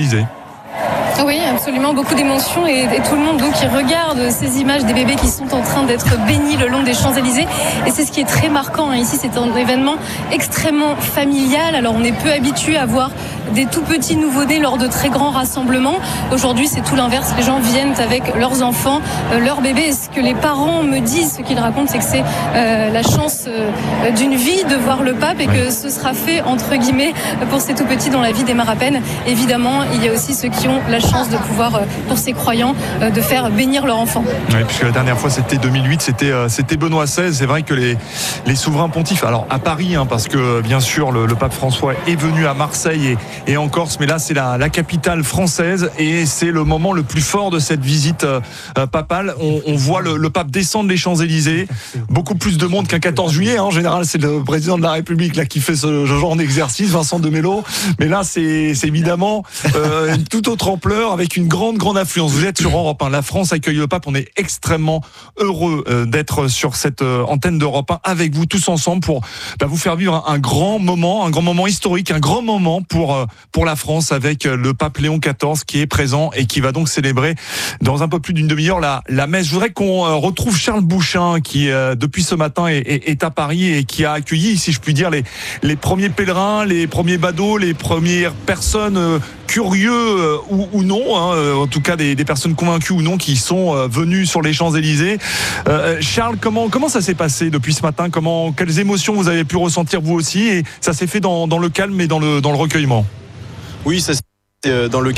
Oui, absolument, beaucoup d'émotions et tout le monde donc qui regarde ces images des bébés qui sont en train d'être bénis le long des Champs-Élysées. Et c'est ce qui est très marquant ici, c'est un événement extrêmement familial. Alors on est peu habitué à voir des tout petits nouveau-nés lors de très grands rassemblements. Aujourd'hui, c'est tout l'inverse. Les gens viennent avec leurs enfants, leurs bébés. Et ce que les parents me disent, ce qu'ils racontent, c'est que c'est la chance d'une vie de voir le pape et que ce sera fait, entre guillemets, pour ces tout petits dont la vie démarre à peine. Évidemment, il y a aussi ceux qui ont la chance de pouvoir, pour ces croyants, de faire bénir leur enfant. Oui, puisque la dernière fois, c'était 2008, c'était Benoît XVI. C'est vrai que les souverains pontifes, alors à Paris, parce que bien sûr, le pape François est venu à Marseille et en Corse, mais là c'est la capitale française et c'est le moment le plus fort de cette visite papale. On voit le pape descendre les Champs-Élysées, beaucoup plus de monde qu'un 14 juillet. En général, c'est le président de la République là qui fait ce genre d'exercice, Vincent de Mello. Mais là, c'est évidemment une toute autre ampleur avec une grande affluence. Vous êtes sur Europe 1. La France accueille le pape. On est extrêmement heureux d'être sur cette antenne d'Europe 1 avec vous tous ensemble pour vous faire vivre un grand moment historique, un grand moment pour la France avec le pape Léon XIV qui est présent et qui va donc célébrer dans un peu plus d'une demi-heure la messe. Je voudrais qu'on retrouve Charles Bouchin qui depuis ce matin est à Paris et qui a accueilli, si je puis dire, les premiers pèlerins, les premiers badauds, les premières personnes curieux ou non, en tout cas des personnes convaincues ou non qui sont venues sur les Champs-Élysées. Charles, comment ça s'est passé depuis ce matin? Quelles émotions vous avez pu ressentir vous aussi? Et ça s'est fait dans le calme et dans le recueillement? Oui, ça s'est fait dans le calme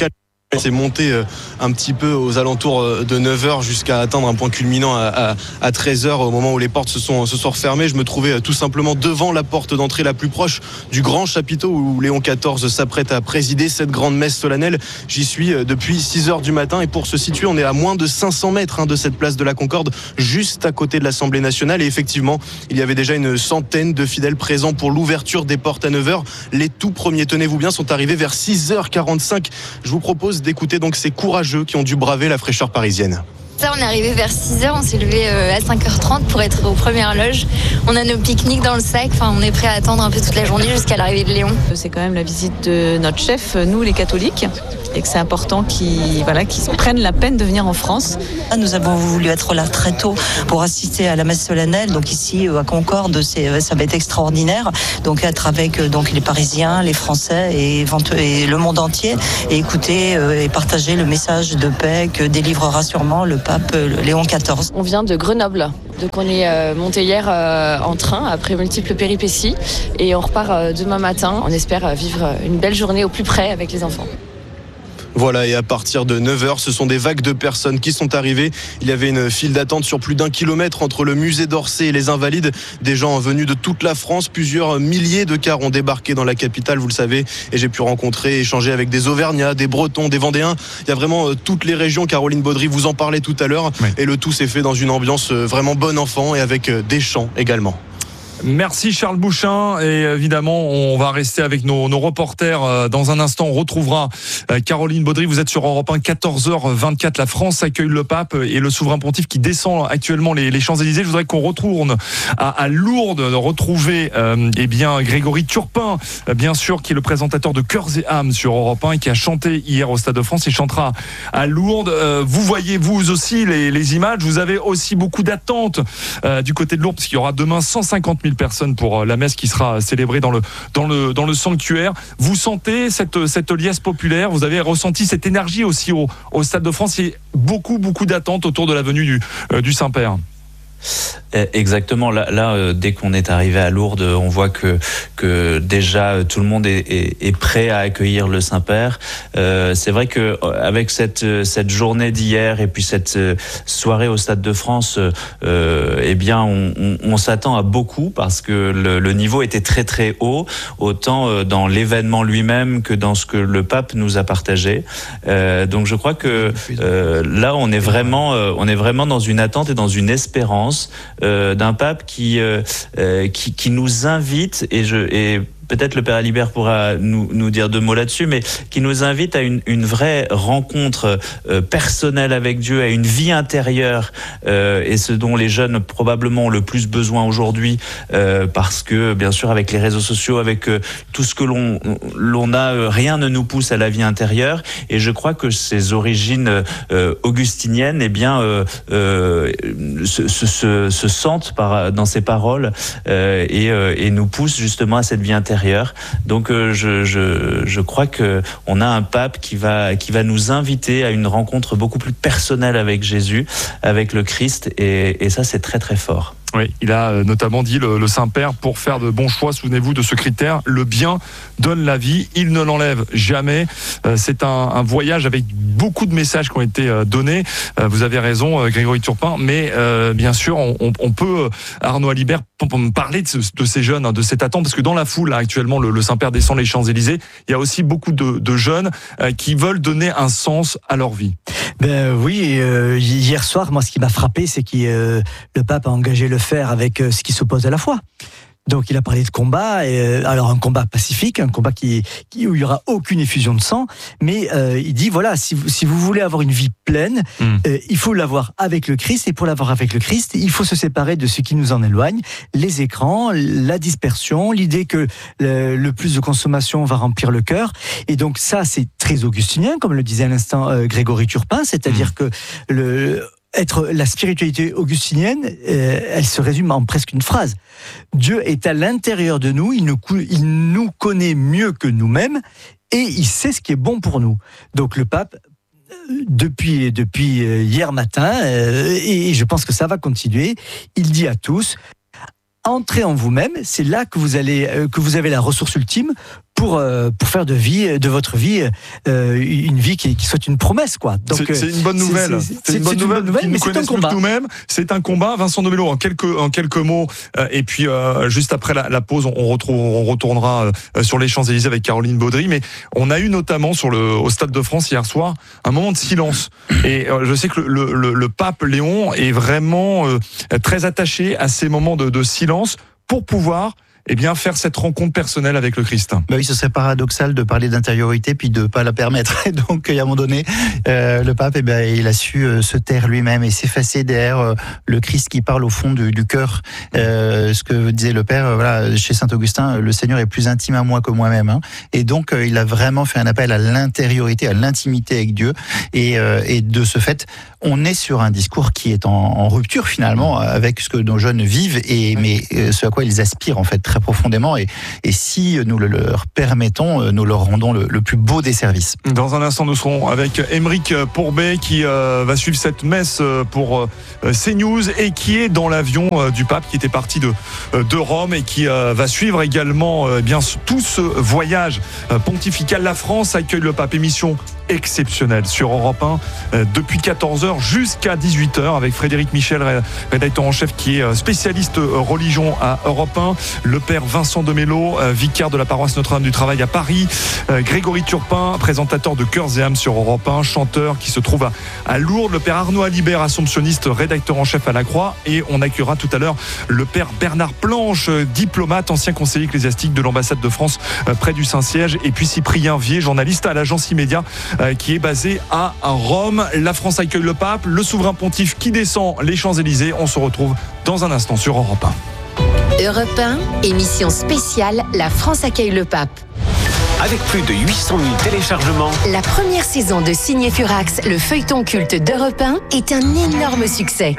C'est monté un petit peu aux alentours de 9h jusqu'à atteindre un point culminant à 13h au moment où les portes se sont refermées. Je me trouvais tout simplement devant la porte d'entrée la plus proche du grand chapiteau où Léon XIV s'apprête à présider cette grande messe solennelle. J'y suis depuis 6h du matin et pour se situer, on est à moins de 500 mètres de cette place de la Concorde, juste à côté de l'Assemblée nationale. Et effectivement, il y avait déjà une centaine de fidèles présents pour l'ouverture des portes à 9h. Les tout premiers, tenez-vous bien, sont arrivés vers 6h45. Je vous propose d'écouter donc ces courageux qui ont dû braver la fraîcheur parisienne. Ça, on est arrivé vers 6h, on s'est levé à 5h30 pour être aux premières loges. On a nos pique-niques dans le sac, on est prêt à attendre un peu toute la journée jusqu'à l'arrivée de Léon. C'est quand même la visite de notre chef, nous les catholiques, et que c'est important qu'ils prennent la peine de venir en France. Nous avons voulu être là très tôt pour assister à la messe solennelle, donc ici à Concorde, ça va être extraordinaire. Donc être avec les Parisiens, les Français et le monde entier, et écouter et partager le message de paix que délivrera sûrement le pape Léon XIV. On vient de Grenoble, donc on est monté hier en train après multiples péripéties et on repart demain matin. On espère vivre une belle journée au plus près avec les enfants. Voilà, et à partir de 9h, ce sont des vagues de personnes qui sont arrivées. Il y avait une file d'attente sur plus d'1 kilomètre entre le musée d'Orsay et les Invalides. Des gens venus de toute la France, plusieurs milliers de cars ont débarqué dans la capitale, vous le savez. Et j'ai pu rencontrer, échanger avec des Auvergnats, des Bretons, des Vendéens. Il y a vraiment toutes les régions. Caroline Baudry vous en parlait tout à l'heure. Oui. Et le tout s'est fait dans une ambiance vraiment bon enfant et avec des chants également. Merci Charles Bouchin, et évidemment on va rester avec nos reporters dans un instant. On retrouvera Caroline Baudry. Vous êtes sur Europe 1, 14h24. La France accueille le pape et le souverain pontife qui descend actuellement les Champs-Élysées. Je voudrais qu'on retourne à Lourdes, retrouver Grégory Turpin, bien sûr, qui est le présentateur de Cœurs et âmes sur Europe 1 et qui a chanté hier au Stade de France. Il chantera à Lourdes. Vous voyez vous aussi les images. Vous avez aussi beaucoup d'attentes du côté de Lourdes, parce qu'il y aura demain 150 000 personnes pour la messe qui sera célébrée dans le sanctuaire. Vous sentez cette liesse populaire, vous avez ressenti cette énergie aussi au Stade de France. Il y a beaucoup d'attentes autour de la venue du Saint-Père. Exactement. Là, dès qu'on est arrivé à Lourdes, on voit que déjà tout le monde est prêt à accueillir le Saint-Père. C'est vrai que avec cette journée d'hier et puis cette soirée au Stade de France, on s'attend à beaucoup, parce que le niveau était très très haut, autant dans l'événement lui-même que dans ce que le pape nous a partagé. Donc je crois que là on est vraiment dans une attente et dans une espérance d'un pape qui nous invite, et peut-être le Père Alibert pourra nous dire 2 mots là-dessus, mais qui nous invite à une vraie rencontre personnelle avec Dieu, à une vie intérieure, et ce dont les jeunes probablement ont le plus besoin aujourd'hui, parce que bien sûr avec les réseaux sociaux, avec tout ce que l'on a, rien ne nous pousse à la vie intérieure. Et je crois que ces origines augustiniennes se sentent dans ces paroles, et nous poussent justement à cette vie intérieure. Donc je crois que on a un pape qui va nous inviter à une rencontre beaucoup plus personnelle avec Jésus, avec le Christ, et ça c'est très très fort. Oui, il a notamment dit, le Saint-Père, pour faire de bons choix, souvenez-vous de ce critère: le bien donne la vie, il ne l'enlève jamais. C'est un voyage avec beaucoup de messages qui ont été donnés. Vous avez raison, Grégory Turpin, mais bien sûr, on peut, Arnaud Alibert, parler de ces jeunes, de cette attente, parce que dans la foule, là, actuellement, le Saint-Père descend les Champs-Élysées. Il y a aussi beaucoup de jeunes qui veulent donner un sens à leur vie. Hier soir, moi, ce qui m'a frappé, c'est que le pape a engagé le faire avec ce qui s'oppose à la foi. Donc il a parlé de combat, alors un combat pacifique, un combat où il n'y aura aucune effusion de sang, mais il dit voilà, si vous voulez avoir une vie pleine, il faut l'avoir avec le Christ, et pour l'avoir avec le Christ, il faut se séparer de ce qui nous en éloigne, les écrans, la dispersion, l'idée que le plus de consommation va remplir le cœur. Et donc ça, c'est très augustinien, comme le disait à l'instant Grégory Turpin, c'est-à-dire que la spiritualité augustinienne, elle se résume en presque une phrase. Dieu est à l'intérieur de nous, il nous connaît mieux que nous-mêmes, et il sait ce qui est bon pour nous. Donc le pape, depuis hier matin, et je pense que ça va continuer, il dit à tous: entrez en vous-même, c'est là que vous avez la ressource ultime pour faire de votre vie une vie qui soit une promesse, quoi. Donc c'est une bonne nouvelle. C'est une bonne nouvelle, mais c'est un combat. C'est un combat. Vincent Demello, en quelques mots, et puis juste après la pause, on retournera sur les Champs-Élysées avec Caroline Baudry. Mais on a eu notamment au Stade de France hier soir un moment de silence. Et je sais que le pape Léon est vraiment très attaché à ces moments de silence pour pouvoir faire cette rencontre personnelle avec le Christ. Bah oui, ce serait paradoxal de parler d'intériorité puis de pas la permettre. Et donc, à un moment donné, le pape, il a su se taire lui-même et s'effacer derrière le Christ qui parle au fond du cœur. Ce que disait le Père, voilà, chez Saint Augustin, le Seigneur est plus intime à moi que moi-même. Hein. Et donc, il a vraiment fait un appel à l'intériorité, à l'intimité avec Dieu. Et de ce fait, on est sur un discours qui est en rupture finalement avec ce que nos jeunes vivent mais ce à quoi ils aspirent en fait très profondément, et si nous le leur permettons, nous leur rendons le plus beau des services. Dans un instant, nous serons avec Aymeric Pourbet qui va suivre cette messe pour CNews et qui est dans l'avion du pape qui était parti de Rome et qui va suivre également tout ce voyage pontifical. La France accueille le pape, émission exceptionnelle sur Europe 1 depuis 14h jusqu'à 18h avec Frédéric Michel, rédacteur en chef qui est spécialiste religion à Europe 1, le père Vincent Demello, vicaire de la paroisse Notre-Dame du Travail à Paris, Grégory Turpin, présentateur de Cœurs et âmes sur Europe 1, chanteur qui se trouve à Lourdes, le père Arnaud Alibert, assomptionniste, rédacteur en chef à la Croix, et on accueillera tout à l'heure le père Bernard Planche, diplomate, ancien conseiller ecclésiastique de l'ambassade de France près du Saint-Siège, et puis Cyprien Vier, journaliste à l'agence Immédia qui est basé à Rome. La France accueille le pape, le souverain pontife qui descend les Champs-Élysées. On se retrouve dans un instant sur Europe 1. Europe 1, émission spéciale, la France accueille le pape. Avec plus de 800 000 téléchargements, la première saison de Signé Furax, le feuilleton culte d'Europe 1, est un énorme succès.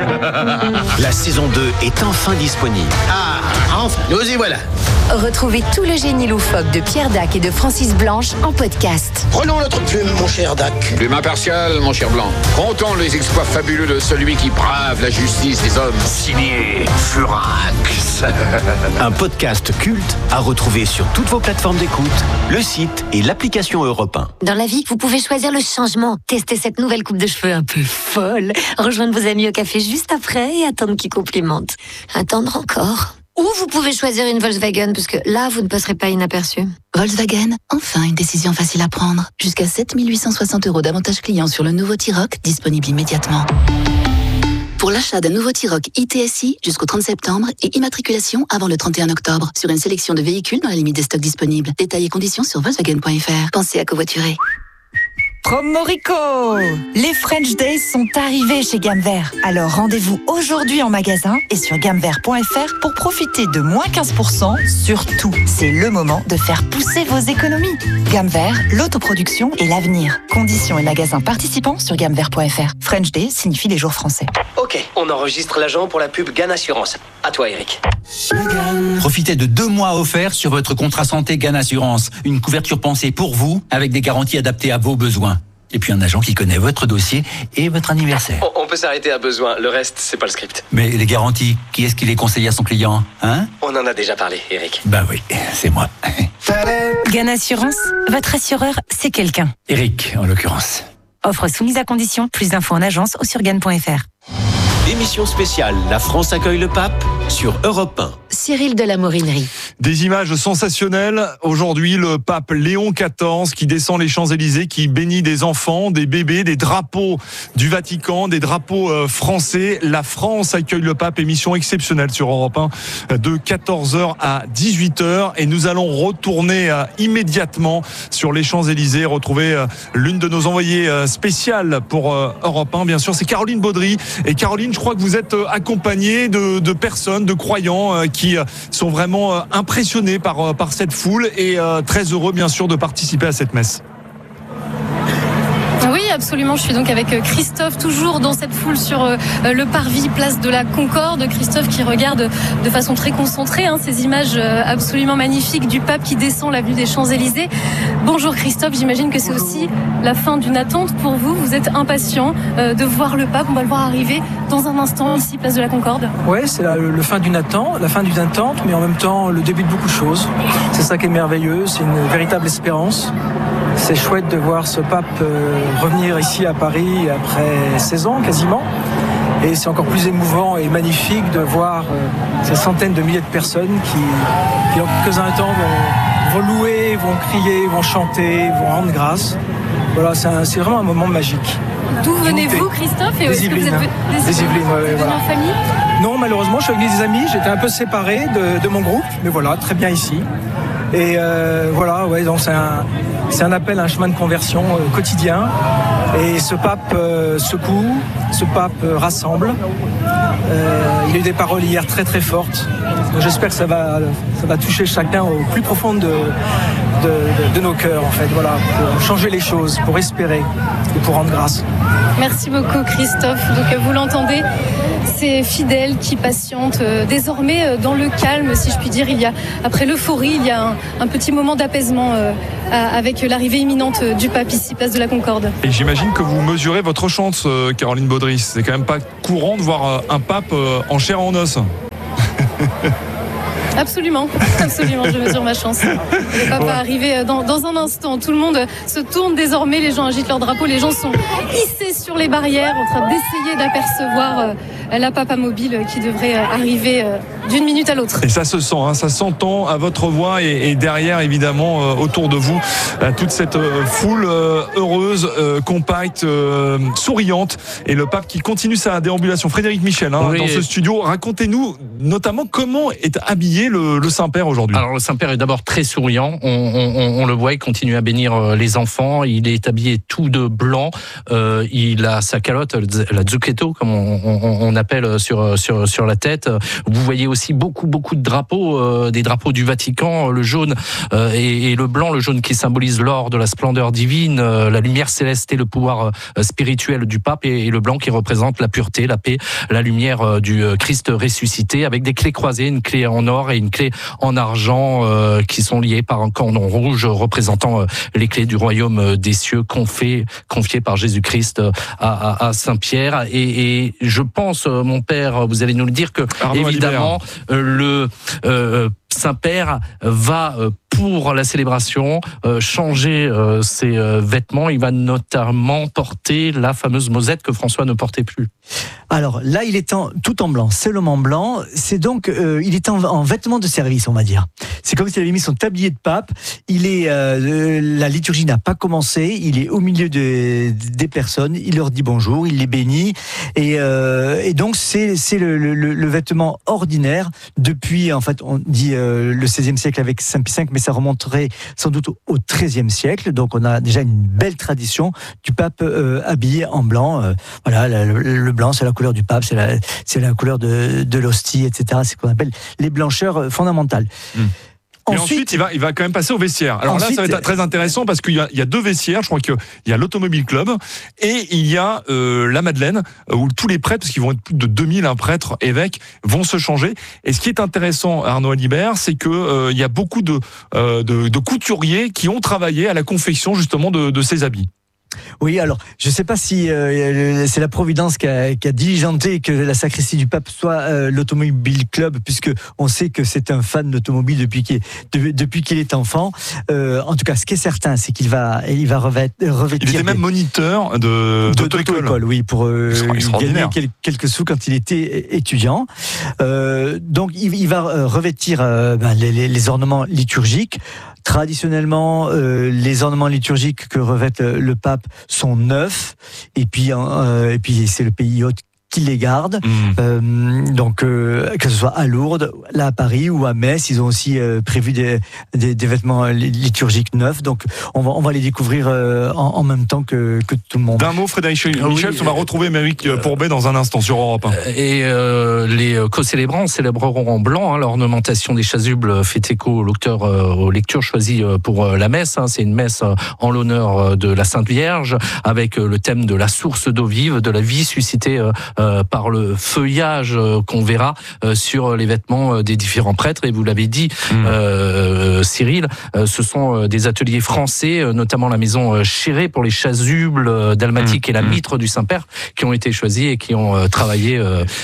La saison 2 est enfin disponible. Ah, enfin, nous y voilà. Retrouvez tout le génie loufoque de Pierre Dac et de Francis Blanche en podcast. Prenons notre plume, mon cher Dac. Plume impartiale, mon cher Blanc. Comptons les exploits fabuleux de celui qui brave la justice des hommes. Signé Furax. Un podcast culte à retrouver sur toutes vos plateformes d'écoute, le site et l'application Europe 1. Dans la vie, vous pouvez choisir le changement. Tester cette nouvelle coupe de cheveux un peu folle. Rejoindre vos amis au café juste après et attendre qu'ils complimentent. Attendre encore. Ou vous pouvez choisir une Volkswagen, parce que là, vous ne passerez pas inaperçu. Volkswagen, enfin une décision facile à prendre. Jusqu'à 7 860 € d'avantages clients sur le nouveau T-Roc, disponible immédiatement. Pour l'achat d'un nouveau T-Roc ITSI jusqu'au 30 septembre et immatriculation avant le 31 octobre sur une sélection de véhicules dans la limite des stocks disponibles. Détails et conditions sur Volkswagen.fr. Pensez à covoiturer. Promo Rico! Les French Days sont arrivés chez Gamme Vert. Alors rendez-vous aujourd'hui en magasin et sur gammevert.fr pour profiter de moins 15% sur tout. C'est le moment de faire pousser vos économies. Gamme Vert, l'autoproduction et l'avenir. Conditions et magasins participants sur gammevert.fr. French Days signifie les jours français. Ok, on enregistre l'agent pour la pub GAN Assurance. À toi, Eric. Profitez de 2 mois offerts sur votre contrat santé GAN Assurance. Une couverture pensée pour vous avec des garanties adaptées à vos besoins. Et puis un agent qui connaît votre dossier et votre anniversaire. On peut s'arrêter à besoin, le reste, c'est pas le script. Mais les garanties, qui est-ce qui les conseille à son client, hein? On en a déjà parlé, Eric. Ben oui, c'est moi. GAN Assurance, votre assureur, c'est quelqu'un. Eric, en l'occurrence. Offre soumise à condition, plus d'infos en agence ou sur GAN.fr. Émission spéciale, la France accueille le pape sur Europe 1. Cyril de la Morinerie. Des images sensationnelles. Aujourd'hui, le pape Léon XIV qui descend les Champs-Élysées, qui bénit des enfants, des bébés, des drapeaux du Vatican, des drapeaux français. La France accueille le pape, émission exceptionnelle sur Europe 1 de 14h à 18h. Et nous allons retourner immédiatement sur les Champs-Élysées, retrouver l'une de nos envoyées spéciales pour Europe 1. Bien sûr, c'est Caroline Baudry. Et Caroline, je crois que vous êtes accompagnée de personnes, de croyants qui sont vraiment impressionnés par cette foule et très heureux bien sûr de participer à cette messe. Oui, absolument. Je suis donc avec Christophe, toujours dans cette foule sur le parvis, place de la Concorde. Christophe qui regarde de façon très concentrée ces images absolument magnifiques du pape qui descend l'avenue des Champs-Élysées. Bonjour Christophe, j'imagine que c'est aussi la fin d'une attente pour vous. Vous êtes impatient de voir le pape. On va le voir arriver dans un instant ici, place de la Concorde. Oui, c'est la fin d'une attente, mais en même temps le début de beaucoup de choses. C'est ça qui est merveilleux, c'est une véritable espérance. C'est chouette de voir ce pape revenir ici à Paris après 16 ans quasiment. Et c'est encore plus émouvant et magnifique de voir ces centaines de milliers de personnes qui en quelques instants vont louer, vont crier, vont chanter, vont rendre grâce. Voilà, c'est vraiment un moment magique. D'où venez-vous, Christophe? Et des Yvelines. Des Yvelines, voilà. En famille? Non, malheureusement, je suis avec des amis. J'étais un peu séparé de mon groupe, mais voilà, très bien ici. Et voilà, ouais, donc c'est un appel à un chemin de conversion quotidien. Et ce pape secoue, ce pape rassemble. Il y a eu des paroles hier très très fortes. Donc j'espère que ça va toucher chacun au plus profond de nos cœurs, en fait. Voilà, pour changer les choses, pour espérer et pour rendre grâce. Merci beaucoup, Christophe. Donc vous l'entendez, ces fidèles qui patientent désormais dans le calme, si je puis dire. Après l'euphorie, il y a un petit moment d'apaisement avec l'arrivée imminente du pape ici, place de la Concorde. Et j'imagine que vous mesurez votre chance, Caroline Baudry. C'est quand même pas courant de voir un pape en chair et en os. Absolument, je mesure ma chance. Le pape va arriver dans un instant. Tout le monde se tourne désormais, les gens agitent leur drapeau, les gens sont hissés sur les barrières en train d'essayer d'apercevoir la papamobile qui devrait arriver d'une minute à l'autre. Et ça se sent, ça s'entend à votre voix et derrière évidemment autour de vous toute cette foule heureuse, compacte, souriante, et le pape qui continue sa déambulation. Frédéric Michel, dans ce studio, racontez-nous notamment comment est habillé le Saint-Père aujourd'hui. Alors le Saint-Père est d'abord très souriant, on le voit, il continue à bénir les enfants, il est habillé tout de blanc, il a sa calotte, la zucchetto comme on appelle sur la tête. Vous voyez aussi beaucoup de drapeaux, des drapeaux du Vatican, le jaune et le blanc, le jaune qui symbolise l'or de la splendeur divine, la lumière céleste et le pouvoir spirituel du pape, et le blanc qui représente la pureté, la paix, la lumière du Christ ressuscité, avec des clés croisées, une clé en or et une clé en argent qui sont liées par un cordon rouge représentant les clés du royaume des cieux confiées par Jésus-Christ à Saint-Pierre. Et je pense, mon père, vous allez nous le dire, que Arnaud évidemment le Saint-Père va pour la célébration changer ses vêtements. Il va notamment porter la fameuse mosette que François ne portait plus. Alors là, il est tout en blanc, seulement blanc. C'est donc, il est en vêtements de service, on va dire. C'est comme s'il avait mis son tablier de pape. La liturgie n'a pas commencé. Il est au milieu des personnes. Il leur dit bonjour, il les bénit. Et donc c'est le vêtement ordinaire depuis, en fait, on dit le XVIe siècle avec Saint Pie V, mais ça remonterait sans doute au XIIIe siècle. Donc on a déjà une belle tradition du pape habillé en blanc. Voilà, le blanc, c'est la couleur du pape, c'est la couleur de l'hostie, etc. C'est ce qu'on appelle les blancheurs fondamentales. Et ensuite, il va quand même passer au vestiaire. Alors là, ça va être très intéressant parce qu'il y a deux vestiaires. Je crois qu'il y a l'Automobile Club et il y a la Madeleine, où tous les prêtres, parce qu'ils vont être plus de 2000 prêtres, évêques, vont se changer. Et ce qui est intéressant, Arnaud Alibert, c'est que il y a beaucoup de couturiers qui ont travaillé à la confection justement de ces habits. Oui, alors, je ne sais pas si c'est la Providence qui a diligenté que la sacristie du pape soit l'Automobile Club, puisque on sait que c'est un fan d'automobile depuis qu'il est enfant. En tout cas, ce qui est certain, c'est qu'il va revêtir... Il était même moniteur d'auto-école. Oui, pour gagner quelques sous quand il était étudiant. Donc, il va revêtir les ornements liturgiques. Traditionnellement, les ornements liturgiques que revêt le pape sont neufs, et puis c'est le pays hôte qu'ils les gardent. Donc, que ce soit à Lourdes, là à Paris ou à Metz, ils ont aussi prévu des vêtements liturgiques neufs. Donc, on va les découvrir en même temps que tout le monde. D'un mot, Frédéric Michel, on va retrouver Émeric Pourbet dans un instant sur Europe 1. Et les co-célébrants célébreront en blanc. L'ornementation des chasubles fait écho aux lectures choisies pour la messe. C'est une messe en l'honneur de la Sainte Vierge, avec le thème de la source d'eau vive, de la vie suscitée par le feuillage qu'on verra sur les vêtements des différents prêtres. Et vous l'avez dit, Cyril, ce sont des ateliers français, notamment la maison Chéré pour les chasubles dalmatiques et la mitre du Saint-Père, qui ont été choisis et qui ont travaillé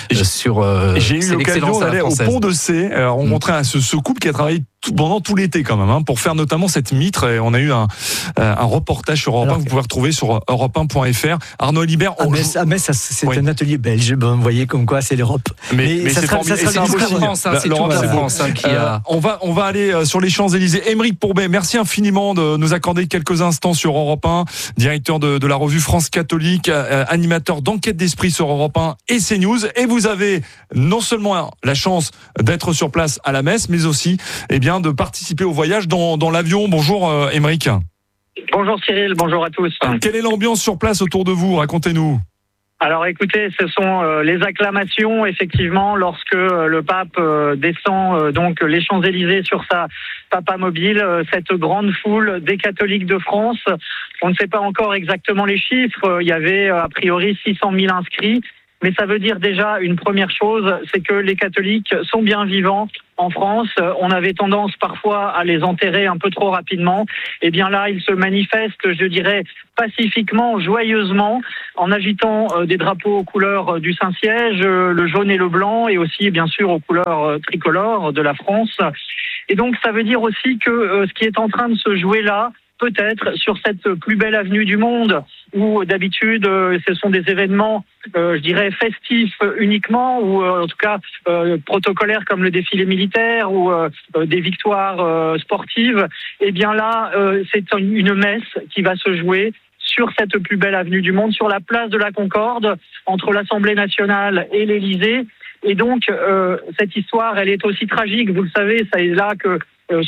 sur j'ai eu l'occasion d'aller au Pont de Cé, rencontrer ce couple qui a travaillé pendant tout l'été quand même, pour faire notamment cette mitre. Et on a eu un reportage sur Europe 1 que vous pouvez retrouver sur europe1.fr. Arnaud Libert. À Metz, c'est un atelier belge. Vous voyez comme quoi c'est l'Europe. Mais ça sera France. C'est toute la France qui a. On va aller sur les Champs-Élysées. Émeric Pourbet, merci infiniment de nous accorder quelques instants sur Europe 1, directeur de la revue France Catholique, animateur d'Enquête d'Esprit sur Europe 1 et CNews. Et vous avez non seulement la chance d'être sur place à la messe, mais aussi, de participer au voyage dans l'avion. Bonjour Émeric. Bonjour Cyril, bonjour à tous. Quelle est l'ambiance sur place autour de vous? Racontez-nous. Alors écoutez, ce sont les acclamations effectivement lorsque le pape descend donc les Champs-Élysées sur sa papamobile, cette grande foule des catholiques de France. On ne sait pas encore exactement les chiffres, il y avait a priori 600 000 inscrits. Mais ça veut dire déjà une première chose, c'est que les catholiques sont bien vivants en France. On avait tendance parfois à les enterrer un peu trop rapidement. Et bien là, ils se manifestent, je dirais, pacifiquement, joyeusement, en agitant des drapeaux aux couleurs du Saint-Siège, le jaune et le blanc, et aussi bien sûr aux couleurs tricolores de la France. Et donc ça veut dire aussi que ce qui est en train de se jouer là, peut-être sur cette plus belle avenue du monde, où d'habitude ce sont des événements, je dirais, festifs uniquement, ou en tout cas protocolaires comme le défilé militaire ou des victoires sportives. Et bien là, c'est une messe qui va se jouer sur cette plus belle avenue du monde, sur la place de la Concorde, entre l'Assemblée nationale et l'Élysée. Et donc, cette histoire, elle est aussi tragique. Vous le savez, ça est là que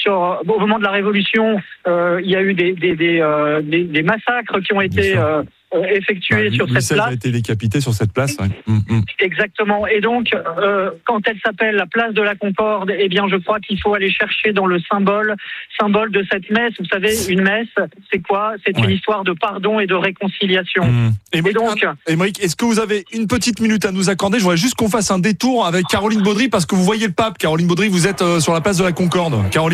au moment de la Révolution, il y a eu des massacres qui ont été effectués sur cette place. A été décapité sur cette place. Ouais. Exactement. Et donc, quand elle s'appelle la place de la Concorde, eh bien, je crois qu'il faut aller chercher dans le symbole de cette messe. Vous savez, une messe, c'est quoi? C'est une histoire de pardon et de réconciliation. Et donc, Émeric, est-ce que vous avez une petite minute à nous accorder? Je voudrais juste qu'on fasse un détour avec Caroline Baudry, parce que vous voyez le pape. Caroline Baudry, vous êtes sur la place de la Concorde. Caroline.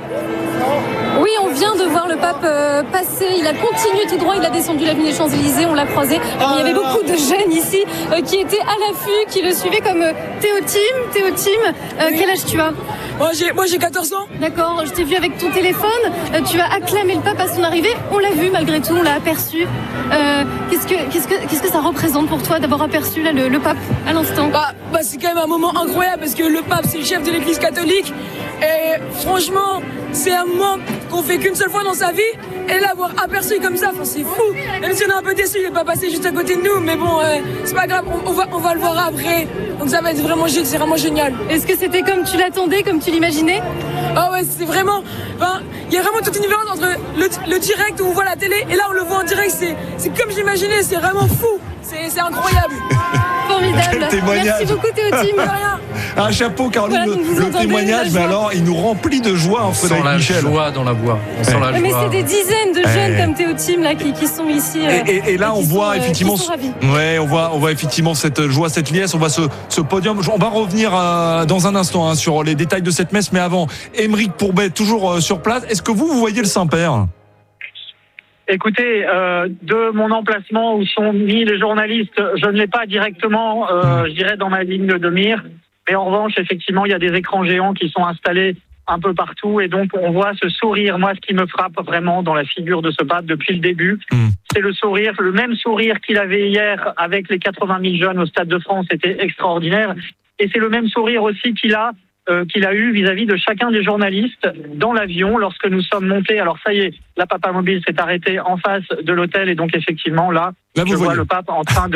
Oui, on vient de voir le pape passer, il a continué tout droit, il a descendu l'avenue des Champs-Élysées, on l'a croisé. Alors, il y avait beaucoup de jeunes ici qui étaient à l'affût, qui le suivaient comme Théotime, quel âge tu as? Moi j'ai 14 ans. D'accord, je t'ai vu avec ton téléphone, tu as acclamé le pape à son arrivée, on l'a vu malgré tout, on l'a aperçu. Qu'est-ce que ça représente pour toi d'avoir aperçu là, le pape à l'instant? Bah, c'est quand même un moment incroyable parce que le pape c'est le chef de l'église catholique et franchement c'est un moment qu'on fait qu'une seule fois dans sa vie et l'avoir aperçu comme ça, c'est fou. Même si on est un peu déçu, il n'est pas passé juste à côté de nous, mais bon, c'est pas grave, on va le voir après. Donc ça va être vraiment génial. Est-ce que c'était comme tu l'attendais, comme tu l'imaginais? Ah ouais, c'est vraiment, il y a vraiment toute une différence entre le direct où on voit la télé et là on le voit en direct, c'est comme je l'imaginais, c'est vraiment fou. C'est incroyable. Formidable. Merci beaucoup Théotime. Un chapeau Caroline, voilà, le témoignage, mais alors il nous remplit de joie, Frédéric Michel. Joie dans la voix. On sent la mais joie. c'est des dizaines de jeunes comme Théotime là qui sont ici. Et là on voit effectivement, on voit effectivement cette joie, cette liesse, on voit ce podium. On va revenir dans un instant sur les détails de cette messe, mais avant, Émeric Pourbet toujours sur place. Est-ce que vous voyez le Saint-Père? Écoutez, de mon emplacement où sont mis les journalistes, je ne l'ai pas directement, je dirais, dans ma ligne de mire. Mais en revanche, effectivement, il y a des écrans géants qui sont installés un peu partout. Et donc, on voit ce sourire. Moi, ce qui me frappe vraiment dans la figure de ce pape depuis le début, c'est le sourire, le même sourire qu'il avait hier avec les 80 000 jeunes au Stade de France. C'était extraordinaire. Et c'est le même sourire aussi qu'il a eu vis-à-vis de chacun des journalistes dans l'avion lorsque nous sommes montés. Alors ça y est, la papamobile s'est arrêtée en face de l'hôtel et donc effectivement là je vois le pape en train de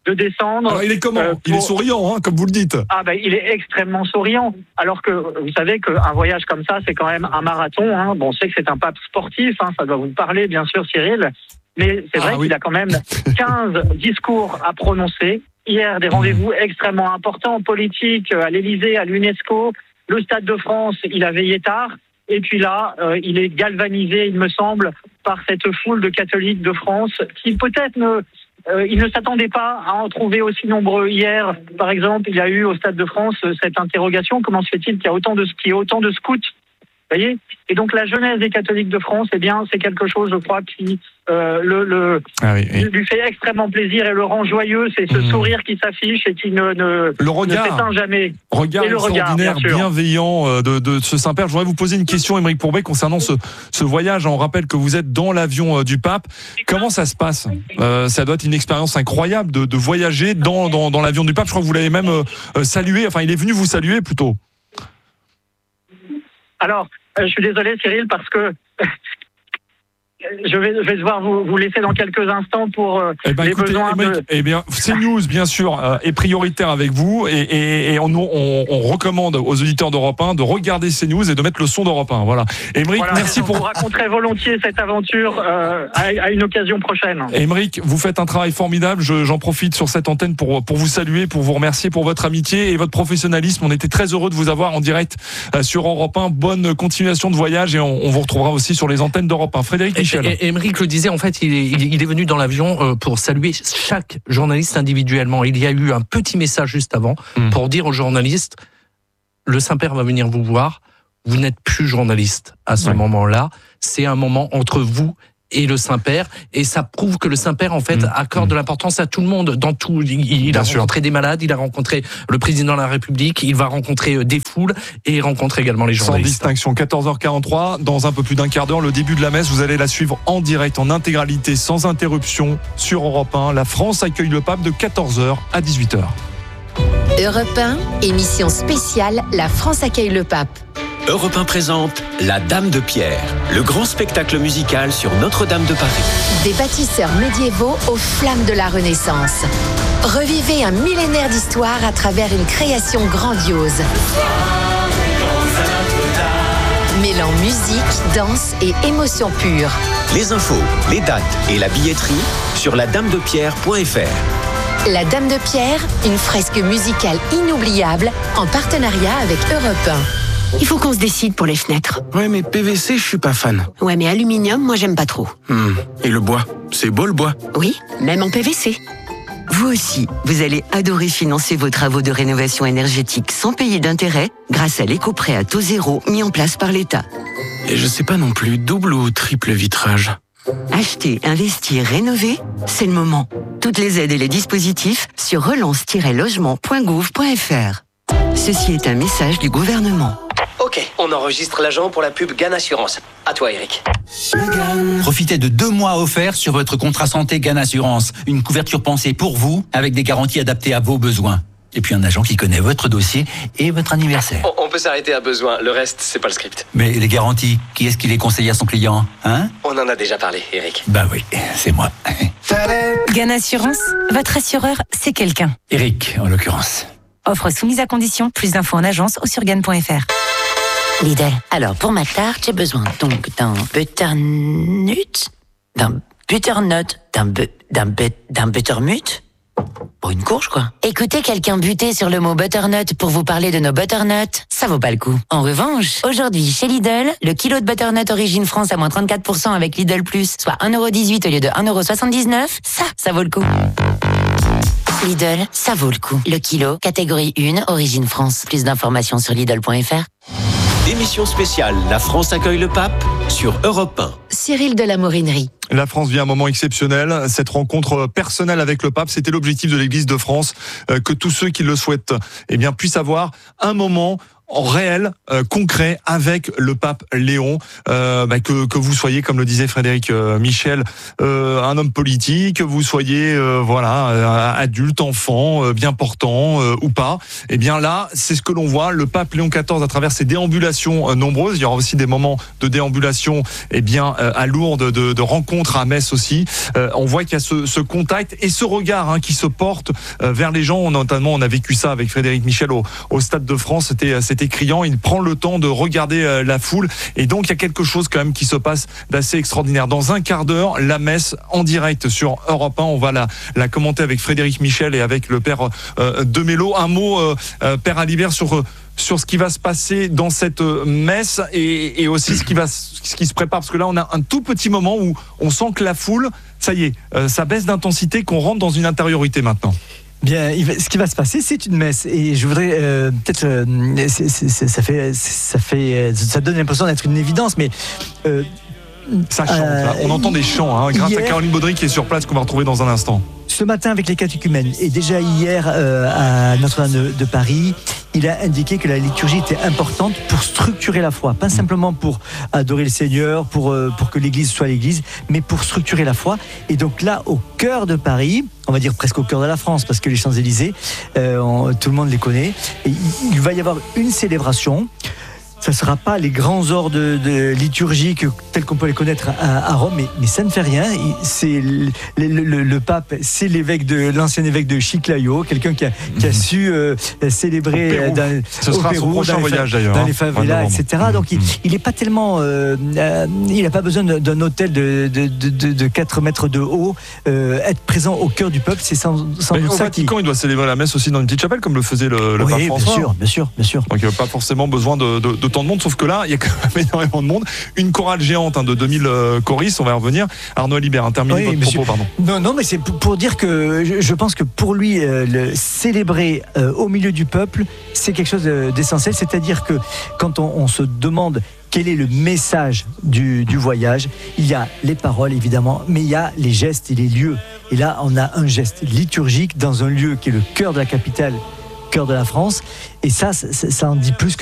de descendre. Alors il est comment Il est souriant, comme vous le dites. Ah ben il est extrêmement souriant. Alors que vous savez qu'un voyage comme ça, c'est quand même un marathon. Bon, on sait que c'est un pape sportif, ça doit vous parler bien sûr, Cyril. Mais c'est vrai qu'il a quand même 15 discours à prononcer. Hier, des rendez-vous extrêmement importants, politiques, à l'Élysée, à l'UNESCO. Le Stade de France, il a veillé tard. Et puis là, il est galvanisé, il me semble, par cette foule de catholiques de France qui peut-être il ne s'attendait pas à en trouver aussi nombreux. Hier, par exemple, il y a eu au Stade de France cette interrogation, comment se fait-il qu'il y a autant de scouts ? Vous voyez ? Et donc la jeunesse des catholiques de France, eh bien, c'est quelque chose, je crois, qui lui fait extrêmement plaisir et le rend joyeux. C'est ce sourire qui s'affiche et qui ne s'éteint jamais. Regard extraordinaire, bienveillant de ce Saint-Père. Je voudrais vous poser une question, Aymeric Pourbet, concernant ce voyage. On rappelle que vous êtes dans l'avion du pape. Comment ça se passe ? Ça doit être une expérience incroyable de voyager dans l'avion du pape. Je crois que vous l'avez même salué. Enfin, il est venu vous saluer plutôt. Alors, je suis désolé Cyril parce que je vais devoir vous laisser dans quelques instants pour les besoins de... Eh bien, CNews, bien sûr, est prioritaire avec vous et on recommande aux auditeurs d'Europe 1 de regarder CNews et de mettre le son d'Europe 1. Voilà. Aymeric, merci pour... Je vous raconterai volontiers cette aventure à une occasion prochaine. Aymeric, vous faites un travail formidable. J'en profite sur cette antenne pour vous saluer, pour vous remercier pour votre amitié et votre professionnalisme. On était très heureux de vous avoir en direct sur Europe 1. Bonne continuation de voyage et on vous retrouvera aussi sur les antennes d'Europe 1. Frédéric Michel. Aymeric le disait, en fait, il est venu dans l'avion pour saluer chaque journaliste individuellement. Il y a eu un petit message juste avant pour dire aux journalistes, le Saint-Père va venir vous voir, vous n'êtes plus journaliste à ce moment-là, c'est un moment entre vous et le Saint-Père, et ça prouve que le Saint-Père, en fait, accorde de l'importance à tout le monde. Dans tout, il a rencontré des malades, il a rencontré le président de la République, il va rencontrer des foules, et il rencontre également les journalistes. Sans distinction, 14h43, dans un peu plus d'un quart d'heure, le début de la messe, vous allez la suivre en direct, en intégralité, sans interruption, sur Europe 1. La France accueille le pape de 14h à 18h. Europe 1, émission spéciale, la France accueille le pape. Europe 1 présente La Dame de Pierre, le grand spectacle musical sur Notre-Dame de Paris. Des bâtisseurs médiévaux aux flammes de la Renaissance. Revivez un millénaire d'histoire à travers une création grandiose. Mêlant musique, danse et émotion pure. Les infos, les dates et la billetterie sur ladamedepierre.fr. La Dame de Pierre, une fresque musicale inoubliable en partenariat avec Europe 1. Il faut qu'on se décide pour les fenêtres. Ouais, mais PVC, je suis pas fan. Ouais, mais aluminium, moi j'aime pas trop. Et le bois, c'est beau le bois. Oui, même en PVC. Vous aussi, vous allez adorer financer vos travaux de rénovation énergétique sans payer d'intérêt grâce à l'éco-prêt à taux zéro mis en place par l'État. Et je sais pas non plus, double ou triple vitrage. Acheter, investir, rénover, c'est le moment. Toutes les aides et les dispositifs sur relance-logement.gouv.fr. Ceci est un message du gouvernement. Ok, on enregistre l'agent pour la pub GAN Assurance. À toi, Eric. Profitez de 2 mois offerts sur votre contrat santé GAN Assurance. Une couverture pensée pour vous, avec des garanties adaptées à vos besoins. Et puis un agent qui connaît votre dossier et votre anniversaire. On peut s'arrêter à besoin, le reste, c'est pas le script. Mais les garanties, qui est-ce qui les conseille à son client, hein ? On en a déjà parlé, Eric. Bah oui, c'est moi. GAN Assurance, votre assureur, c'est quelqu'un. Eric, en l'occurrence. Offre soumise à condition, plus d'infos en agence ou sur GAN.fr. Lidl. Alors, pour ma tarte, j'ai besoin donc d'un butternut, d'un buttermut. Pour une courge, quoi. Écoutez quelqu'un buter sur le mot butternut pour vous parler de nos butternuts, ça vaut pas le coup. En revanche, aujourd'hui, chez Lidl, le kilo de butternut Origine France à moins 34% avec Lidl Plus, soit 1,18€ au lieu de 1,79€, ça vaut le coup. Lidl, ça vaut le coup. Le kilo, catégorie 1, Origine France. Plus d'informations sur Lidl.fr. Émission spéciale La France accueille le pape sur Europe 1. Cyril de la Morinerie. La France vit un moment exceptionnel. Cette rencontre personnelle avec le pape, c'était l'objectif de l'Église de France, que tous ceux qui le souhaitent puissent avoir un moment réel, concret avec le pape Léon, que vous soyez, comme le disait Frédéric Michel, un homme politique, que vous soyez adulte, enfant, bien portant ou pas. Et bien là, c'est ce que l'on voit, le pape Léon XIV à travers ses déambulations nombreuses. Il y aura aussi des moments de déambulation à Lourdes, de rencontres rencontre à Metz aussi. On voit qu'il y a ce contact et ce regard qui se porte vers les gens. Notamment, on a vécu ça avec Frédéric Michel au Stade de France. C'était criant. Il prend le temps de regarder la foule. Et donc, il y a quelque chose quand même qui se passe d'assez extraordinaire. Dans un quart d'heure, la messe en direct sur Europe 1. On va la commenter avec Frédéric Michel et avec le père Demello. Un mot, père Alibert, sur ce qui va se passer dans cette messe et aussi ce qui se prépare, parce que là on a un tout petit moment où on sent que la foule, ça y est, ça baisse d'intensité, qu'on rentre dans une intériorité maintenant. Bien, ce qui va se passer, c'est une messe, et je voudrais peut-être, ça donne l'impression d'être une évidence, mais ça chante, là. On entend des chants, grâce à Caroline Baudry qui est sur place, qu'on va retrouver dans un instant. Ce matin, avec les catéchumènes, et déjà hier à Notre-Dame de Paris, il a indiqué que la liturgie était importante pour structurer la foi. Pas simplement pour adorer le Seigneur, pour que l'Église soit l'Église, mais pour structurer la foi. Et donc là, au cœur de Paris, on va dire presque au cœur de la France, parce que les Champs-Élysées, tout le monde les connaît, et il va y avoir une célébration. Ça ne sera pas les grands ordres liturgiques tels qu'on peut les connaître à Rome, mais ça ne fait rien. C'est le pape, c'est l'ancien évêque de Chiclayo, quelqu'un qui a su célébrer ce sera son prochain voyage d'ailleurs, dans les favelas, etc. Donc il n'est pas tellement, il n'a pas besoin d'un hôtel de 4 mètres de haut. Être présent au cœur du peuple, c'est sans doute ça. Au Vatican, il doit célébrer la messe aussi dans une petite chapelle, comme le faisait le pape François. Bien sûr. Donc il n'y a pas forcément besoin de tant de monde, sauf que là, il y a quand même énormément de monde. Une chorale géante de 2000 choristes, on va y revenir. Arnaud Alibert, terminez votre propos, pardon. Non, mais c'est pour dire que je pense que pour lui, célébrer au milieu du peuple, c'est quelque chose d'essentiel. C'est-à-dire que quand on se demande quel est le message du voyage, il y a les paroles évidemment, mais il y a les gestes et les lieux. Et là, on a un geste liturgique dans un lieu qui est le cœur de la capitale, cœur de la France, et ça en dit plus que